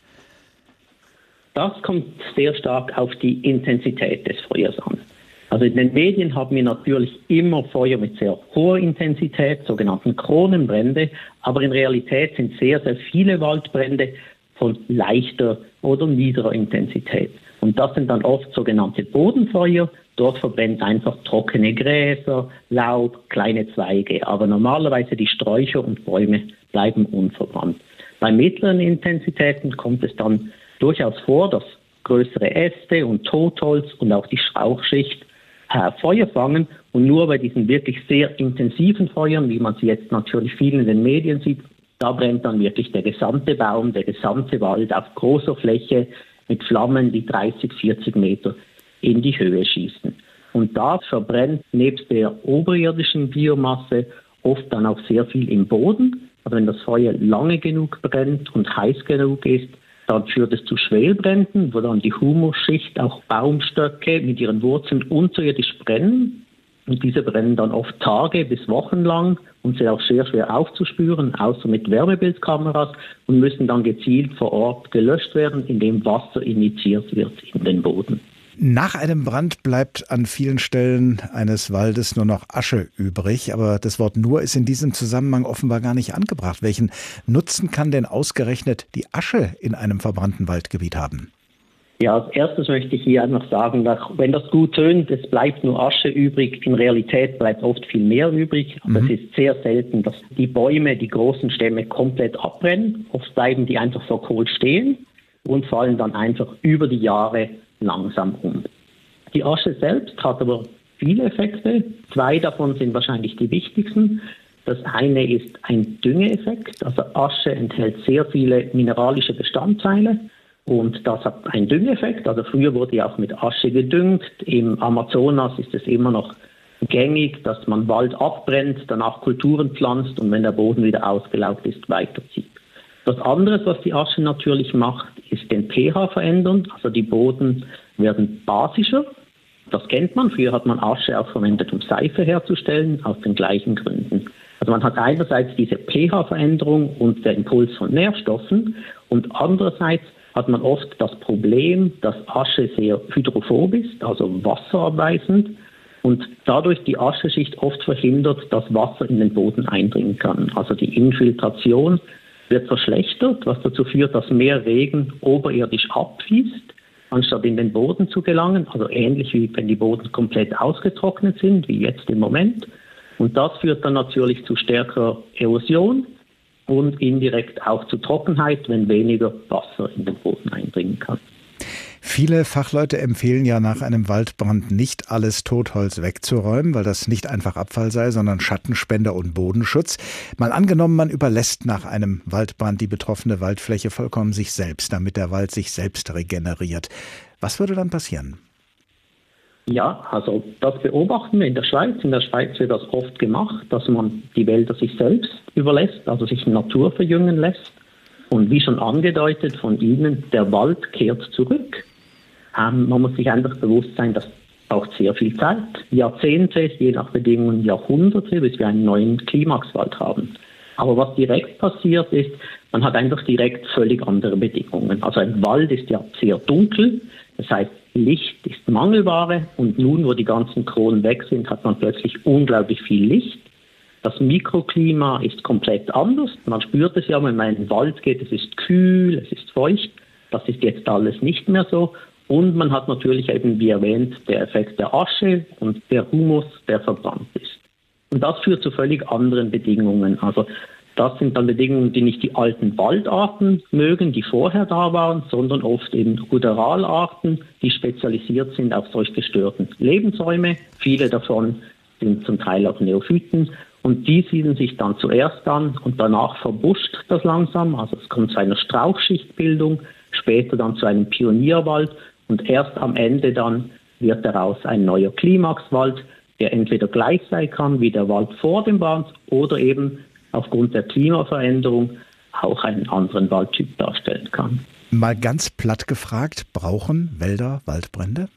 [SPEAKER 18] Das kommt sehr stark auf die Intensität des Feuers an. Also in den Medien haben wir natürlich immer Feuer mit sehr hoher Intensität, sogenannten Kronenbrände, aber in Realität sind sehr, sehr viele Waldbrände von leichter oder niederer Intensität. Und das sind dann oft sogenannte Bodenfeuer. Dort verbrennt einfach trockene Gräser, Laub, kleine Zweige. Aber normalerweise die Sträucher und Bäume bleiben unverbrannt. Bei mittleren Intensitäten kommt es dann durchaus vor, dass größere Äste und Totholz und auch die Strauchschicht Feuer fangen. Und nur bei diesen wirklich sehr intensiven Feuern, wie man sie jetzt natürlich viel in den Medien sieht, da brennt dann wirklich der gesamte Baum, der gesamte Wald auf großer Fläche mit Flammen, die 30, 40 Meter in die Höhe schießen. Und da verbrennt nebst der oberirdischen Biomasse oft dann auch sehr viel im Boden. Aber wenn das Feuer lange genug brennt und heiß genug ist, dann führt es zu Schwelbränden, wo dann die Humusschicht, auch Baumstöcke mit ihren Wurzeln unterirdisch brennen. Und diese brennen dann oft Tage bis Wochen lang und sind auch sehr schwer aufzuspüren, außer mit Wärmebildkameras, und müssen dann gezielt vor Ort gelöscht werden, indem Wasser injiziert wird in den Boden.
[SPEAKER 5] Nach einem Brand bleibt an vielen Stellen eines Waldes nur noch Asche übrig. Aber das Wort nur ist in diesem Zusammenhang offenbar gar nicht angebracht. Welchen Nutzen kann denn ausgerechnet die Asche in einem verbrannten Waldgebiet haben?
[SPEAKER 18] Ja, als erstes möchte ich hier einfach sagen, dass, wenn das gut tönt, es bleibt nur Asche übrig. In Realität bleibt oft viel mehr übrig. Aber es ist sehr selten, dass die Bäume, die großen Stämme komplett abbrennen. Oft bleiben die einfach vor Kohl stehen und fallen dann einfach über die Jahre langsam um. Die Asche selbst hat aber viele Effekte. 2 davon sind wahrscheinlich die wichtigsten. Das eine ist ein Düngeeffekt. Also Asche enthält sehr viele mineralische Bestandteile und das hat einen Düngeeffekt. Also früher wurde ja auch mit Asche gedüngt. Im Amazonas ist es immer noch gängig, dass man Wald abbrennt, danach Kulturen pflanzt und wenn der Boden wieder ausgelaugt ist, weiterzieht. Das andere, was die Asche natürlich macht, ist den pH verändern. Also die Boden werden basischer. Das kennt man. Früher hat man Asche auch verwendet, um Seife herzustellen, aus den gleichen Gründen. Also man hat einerseits diese pH-Veränderung und der Impuls von Nährstoffen und andererseits hat man oft das Problem, dass Asche sehr hydrophob ist, also wasserabweisend, und dadurch die Ascheschicht oft verhindert, dass Wasser in den Boden eindringen kann. Also die Infiltration wird verschlechtert, was dazu führt, dass mehr Regen oberirdisch abfließt, anstatt in den Boden zu gelangen. Also ähnlich wie wenn die Boden komplett ausgetrocknet sind, wie jetzt im Moment. Und das führt dann natürlich zu stärkerer Erosion und indirekt auch zu Trockenheit, wenn weniger Wasser in den Boden eindringen kann.
[SPEAKER 5] Viele Fachleute empfehlen ja nach einem Waldbrand nicht alles Totholz wegzuräumen, weil das nicht einfach Abfall sei, sondern Schattenspender und Bodenschutz. Mal angenommen, man überlässt nach einem Waldbrand die betroffene Waldfläche vollkommen sich selbst, damit der Wald sich selbst regeneriert. Was würde dann passieren?
[SPEAKER 18] Ja, also das beobachten wir in der Schweiz. In der Schweiz wird das oft gemacht, dass man die Wälder sich selbst überlässt, also sich Natur verjüngen lässt. Und wie schon angedeutet von Ihnen, der Wald kehrt zurück. Man muss sich einfach bewusst sein, das braucht sehr viel Zeit, Jahrzehnte, je nach Bedingungen Jahrhunderte, bis wir einen neuen Klimaxwald haben. Aber was direkt passiert ist, man hat einfach direkt völlig andere Bedingungen. Also ein Wald ist ja sehr dunkel, das heißt Licht ist Mangelware und nun, wo die ganzen Kronen weg sind, hat man plötzlich unglaublich viel Licht. Das Mikroklima ist komplett anders. Man spürt es ja, wenn man in den Wald geht, es ist kühl, es ist feucht. Das ist jetzt alles nicht mehr so. Und man hat natürlich eben, wie erwähnt, der Effekt der Asche und der Humus, der verbrannt ist. Und das führt zu völlig anderen Bedingungen. Also das sind dann Bedingungen, die nicht die alten Waldarten mögen, die vorher da waren, sondern oft eben Ruderalarten, die spezialisiert sind auf solch gestörten Lebensräume. Viele davon sind zum Teil auch Neophyten. Und die siedeln sich dann zuerst an und danach verbuscht das langsam. Also es kommt zu einer Strauchschichtbildung, später dann zu einem Pionierwald und erst am Ende dann wird daraus ein neuer Klimaxwald, der entweder gleich sein kann wie der Wald vor dem Brand oder eben aufgrund der Klimaveränderung auch einen anderen Waldtyp darstellen kann.
[SPEAKER 5] Mal ganz platt gefragt, brauchen Wälder Waldbrände?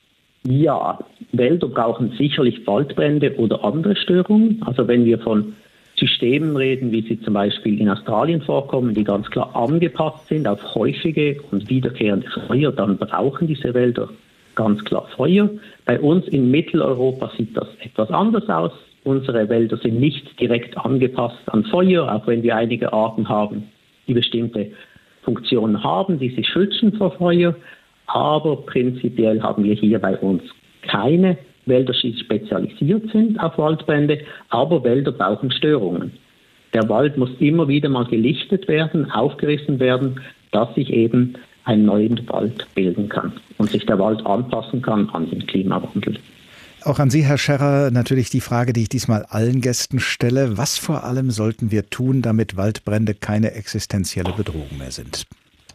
[SPEAKER 18] Ja, Wälder brauchen sicherlich Waldbrände oder andere Störungen. Also wenn wir von Systemen reden, wie sie zum Beispiel in Australien vorkommen, die ganz klar angepasst sind auf häufige und wiederkehrende Feuer, dann brauchen diese Wälder ganz klar Feuer. Bei uns in Mitteleuropa sieht das etwas anders aus. Unsere Wälder sind nicht direkt angepasst an Feuer, auch wenn wir einige Arten haben, die bestimmte Funktionen haben, die sie schützen vor Feuer. Aber prinzipiell haben wir hier bei uns keine Wälder, die spezialisiert sind auf Waldbrände, aber Wälder brauchen Störungen. Der Wald muss immer wieder mal gelichtet werden, aufgerissen werden, dass sich eben ein neuer Wald bilden kann und sich der Wald anpassen kann an den Klimawandel.
[SPEAKER 5] Auch an Sie, Herr Scherrer, natürlich die Frage, die ich diesmal allen Gästen stelle. Was vor allem sollten wir tun, damit Waldbrände keine existenzielle Bedrohung mehr sind?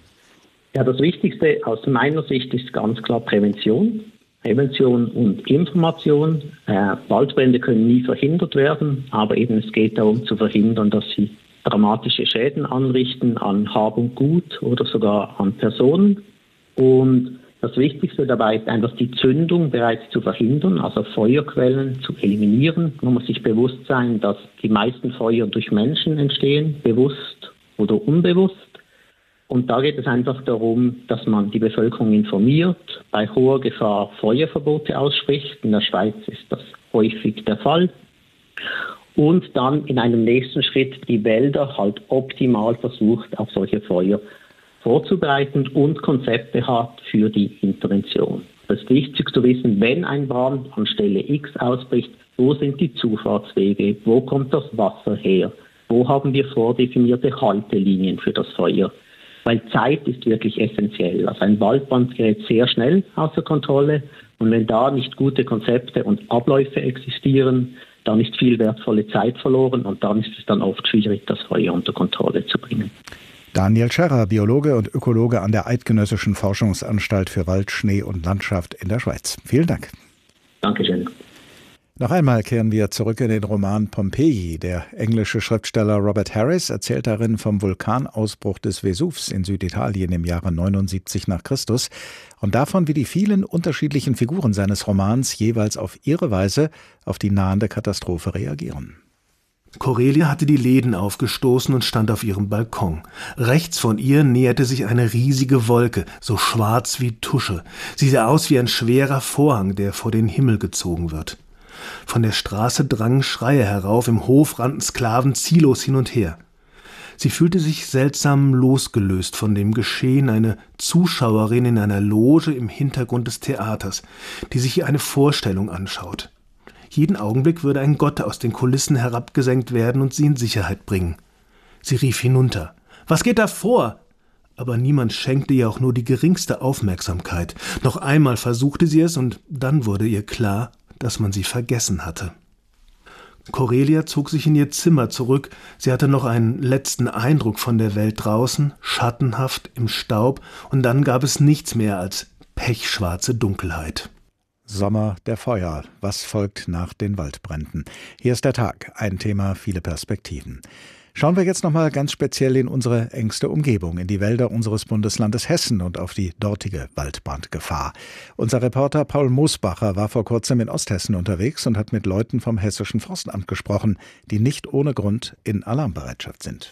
[SPEAKER 18] Ja, das Wichtigste aus meiner Sicht ist ganz klar Prävention. Prävention und Information. Waldbrände können nie verhindert werden, aber eben es geht darum zu verhindern, dass sie dramatische Schäden anrichten an Hab und Gut oder sogar an Personen. Und Das Wichtigste dabei ist einfach die Zündung bereits zu verhindern, also Feuerquellen zu eliminieren. Man muss sich bewusst sein, dass die meisten Feuer durch Menschen entstehen, bewusst oder unbewusst. Und da geht es einfach darum, dass man die Bevölkerung informiert, bei hoher Gefahr Feuerverbote ausspricht. In der Schweiz ist das häufig der Fall. Und dann in einem nächsten Schritt die Wälder halt optimal versucht, auf solche Feuer vorzubereiten und Konzepte hat für die Intervention. Das ist wichtig zu wissen, wenn ein Brand an Stelle X ausbricht, wo sind die Zufahrtswege, wo kommt das Wasser her, wo haben wir vordefinierte Haltelinien für das Feuer. Weil Zeit ist wirklich essentiell. Also ein Waldbrand gerät sehr schnell außer Kontrolle und wenn da nicht gute Konzepte und Abläufe existieren, dann ist viel wertvolle Zeit verloren und dann ist es dann oft schwierig, das Feuer unter Kontrolle zu bringen.
[SPEAKER 5] Daniel Scherrer, Biologe und Ökologe an der Eidgenössischen Forschungsanstalt für Wald, Schnee und Landschaft in der Schweiz. Vielen Dank.
[SPEAKER 18] Dankeschön.
[SPEAKER 5] Noch einmal kehren wir zurück in den Roman Pompeji. Der englische Schriftsteller Robert Harris erzählt darin vom Vulkanausbruch des Vesuvs in Süditalien im Jahre 79 nach Christus und davon, wie die vielen unterschiedlichen Figuren seines Romans jeweils auf ihre Weise auf die nahende Katastrophe reagieren.
[SPEAKER 14] Corelia hatte die Läden aufgestoßen und stand auf ihrem Balkon. Rechts von ihr näherte sich eine riesige Wolke, so schwarz wie Tusche. Sie sah aus wie ein schwerer Vorhang, der vor den Himmel gezogen wird. Von der Straße drangen Schreie herauf, im Hof rannten Sklaven ziellos hin und her. Sie fühlte sich seltsam losgelöst von dem Geschehen, eine Zuschauerin in einer Loge im Hintergrund des Theaters, die sich eine Vorstellung anschaut. Jeden Augenblick würde ein Gott aus den Kulissen herabgesenkt werden und sie in Sicherheit bringen. Sie rief hinunter. »Was geht da vor?« Aber niemand schenkte ihr auch nur die geringste Aufmerksamkeit. Noch einmal versuchte sie es und dann wurde ihr klar, dass man sie vergessen hatte. Corelia zog sich in ihr Zimmer zurück. Sie hatte noch einen letzten Eindruck von der Welt draußen, schattenhaft im Staub, und dann gab es nichts mehr als pechschwarze Dunkelheit.
[SPEAKER 5] Sommer der Feuer. Was folgt nach den Waldbränden? Hier ist der Tag. Ein Thema, viele Perspektiven. Schauen wir jetzt nochmal ganz speziell in unsere engste Umgebung, in die Wälder unseres Bundeslandes Hessen und auf die dortige Waldbrandgefahr. Unser Reporter Paul Moosbacher war vor kurzem in Osthessen unterwegs und hat mit Leuten vom Hessischen Forstamt gesprochen, die nicht ohne Grund in Alarmbereitschaft sind.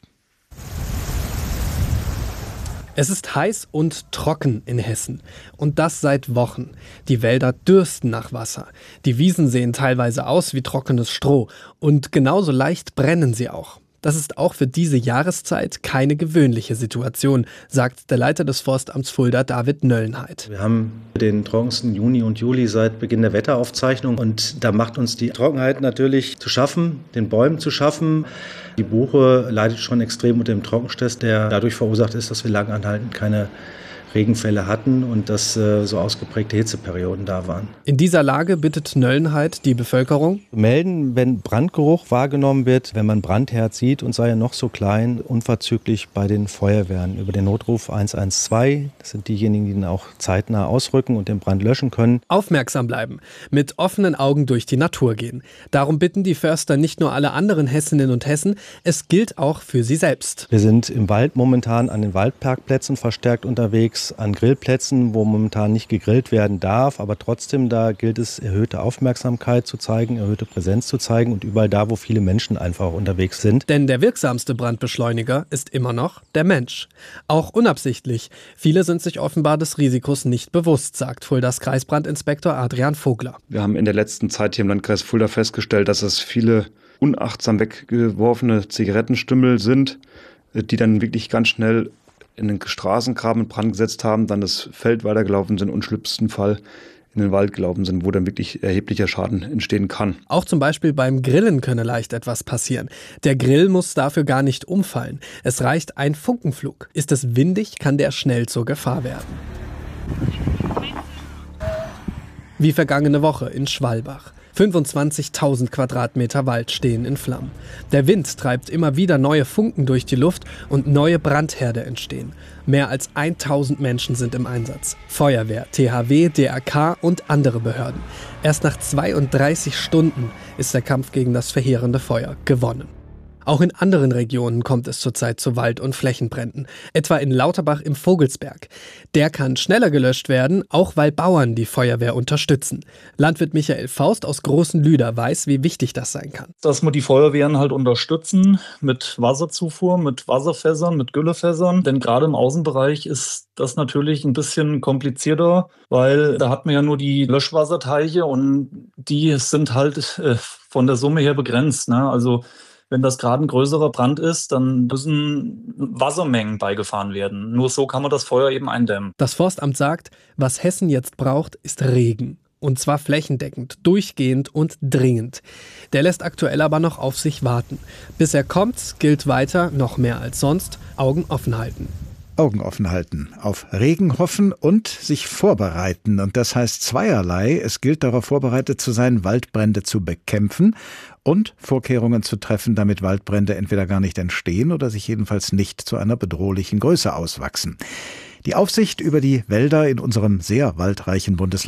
[SPEAKER 7] Es ist heiß und trocken in Hessen. Und das seit Wochen. Die Wälder dürsten nach Wasser. Die Wiesen sehen teilweise aus wie trockenes Stroh. Und genauso leicht brennen sie auch. Das ist auch für diese Jahreszeit keine gewöhnliche Situation, sagt der Leiter des Forstamts Fulda, David Nöllenheit.
[SPEAKER 19] Wir haben den trockensten Juni und Juli seit Beginn der Wetteraufzeichnung. Und da macht uns die Trockenheit natürlich zu schaffen, den Bäumen zu schaffen. Die Buche leidet schon extrem unter dem Trockenstress, der dadurch verursacht ist, dass wir lang anhaltend keine Regenfälle hatten und dass so ausgeprägte Hitzeperioden da waren.
[SPEAKER 7] In dieser Lage bittet Nöllenheit die Bevölkerung:
[SPEAKER 19] melden, wenn Brandgeruch wahrgenommen wird, wenn man Brandherd sieht und sei er noch so klein, unverzüglich bei den Feuerwehren über den Notruf 112. Das sind diejenigen, die dann auch zeitnah ausrücken und den Brand löschen können.
[SPEAKER 7] Aufmerksam bleiben, mit offenen Augen durch die Natur gehen. Darum bitten die Förster nicht nur alle anderen Hessinnen und Hessen, es gilt auch für sie selbst.
[SPEAKER 19] Wir sind im Wald momentan an den Waldparkplätzen verstärkt unterwegs, an Grillplätzen, wo momentan nicht gegrillt werden darf, aber trotzdem da gilt es, erhöhte Aufmerksamkeit zu zeigen, erhöhte Präsenz zu zeigen und überall da, wo viele Menschen einfach unterwegs sind.
[SPEAKER 7] Denn der wirksamste Brandbeschleuniger ist immer noch der Mensch. Auch unabsichtlich. Viele sind sich offenbar des Risikos nicht bewusst, sagt Fuldas Kreisbrandinspektor Adrian Vogler.
[SPEAKER 20] Wir haben in der letzten Zeit hier im Landkreis Fulda festgestellt, dass es viele unachtsam weggeworfene Zigarettenstümmel sind, die dann wirklich ganz schnell in den Straßengraben in Brand gesetzt haben, dann das Feld weitergelaufen sind und schlimmsten Fall in den Wald gelaufen sind, wo dann wirklich erheblicher Schaden entstehen kann.
[SPEAKER 7] Auch zum Beispiel beim Grillen könne leicht etwas passieren. Der Grill muss dafür gar nicht umfallen. Es reicht ein Funkenflug. Ist es windig, kann der schnell zur Gefahr werden. Wie vergangene Woche in Schwalbach. 25.000 Quadratmeter Wald stehen in Flammen. Der Wind treibt immer wieder neue Funken durch die Luft und neue Brandherde entstehen. Mehr als 1.000 Menschen sind im Einsatz. Feuerwehr, THW, DRK und andere Behörden. Erst nach 32 Stunden ist der Kampf gegen das verheerende Feuer gewonnen. Auch in anderen Regionen kommt es zurzeit zu Wald- und Flächenbränden, etwa in Lauterbach im Vogelsberg. Der kann schneller gelöscht werden, auch weil Bauern die Feuerwehr unterstützen. Landwirt Michael Faust aus Großen Lüder weiß, wie wichtig das sein kann.
[SPEAKER 21] Dass wir die Feuerwehren halt unterstützen mit Wasserzufuhr, mit Wasserfässern, mit Güllefässern. Denn gerade im Außenbereich ist das natürlich ein bisschen komplizierter, weil da hat man ja nur die Löschwasserteiche und die sind halt von der Summe her begrenzt, ne? Also wenn das gerade ein größerer Brand ist, dann müssen Wassermengen beigefahren werden. Nur so kann man das Feuer eben eindämmen.
[SPEAKER 7] Das Forstamt sagt, was Hessen jetzt braucht, ist Regen. Und zwar flächendeckend, durchgehend und dringend. Der lässt aktuell aber noch auf sich warten. Bis er kommt, gilt weiter, noch mehr als sonst, Augen offen halten.
[SPEAKER 5] Augen offen halten, auf Regen hoffen und sich vorbereiten. Und das heißt zweierlei. Es gilt darauf vorbereitet zu sein, Waldbrände zu bekämpfen und Vorkehrungen zu treffen, damit Waldbrände entweder gar nicht entstehen oder sich jedenfalls nicht zu einer bedrohlichen Größe auswachsen. Die Aufsicht über die Wälder in unserem sehr waldreichen Bundesland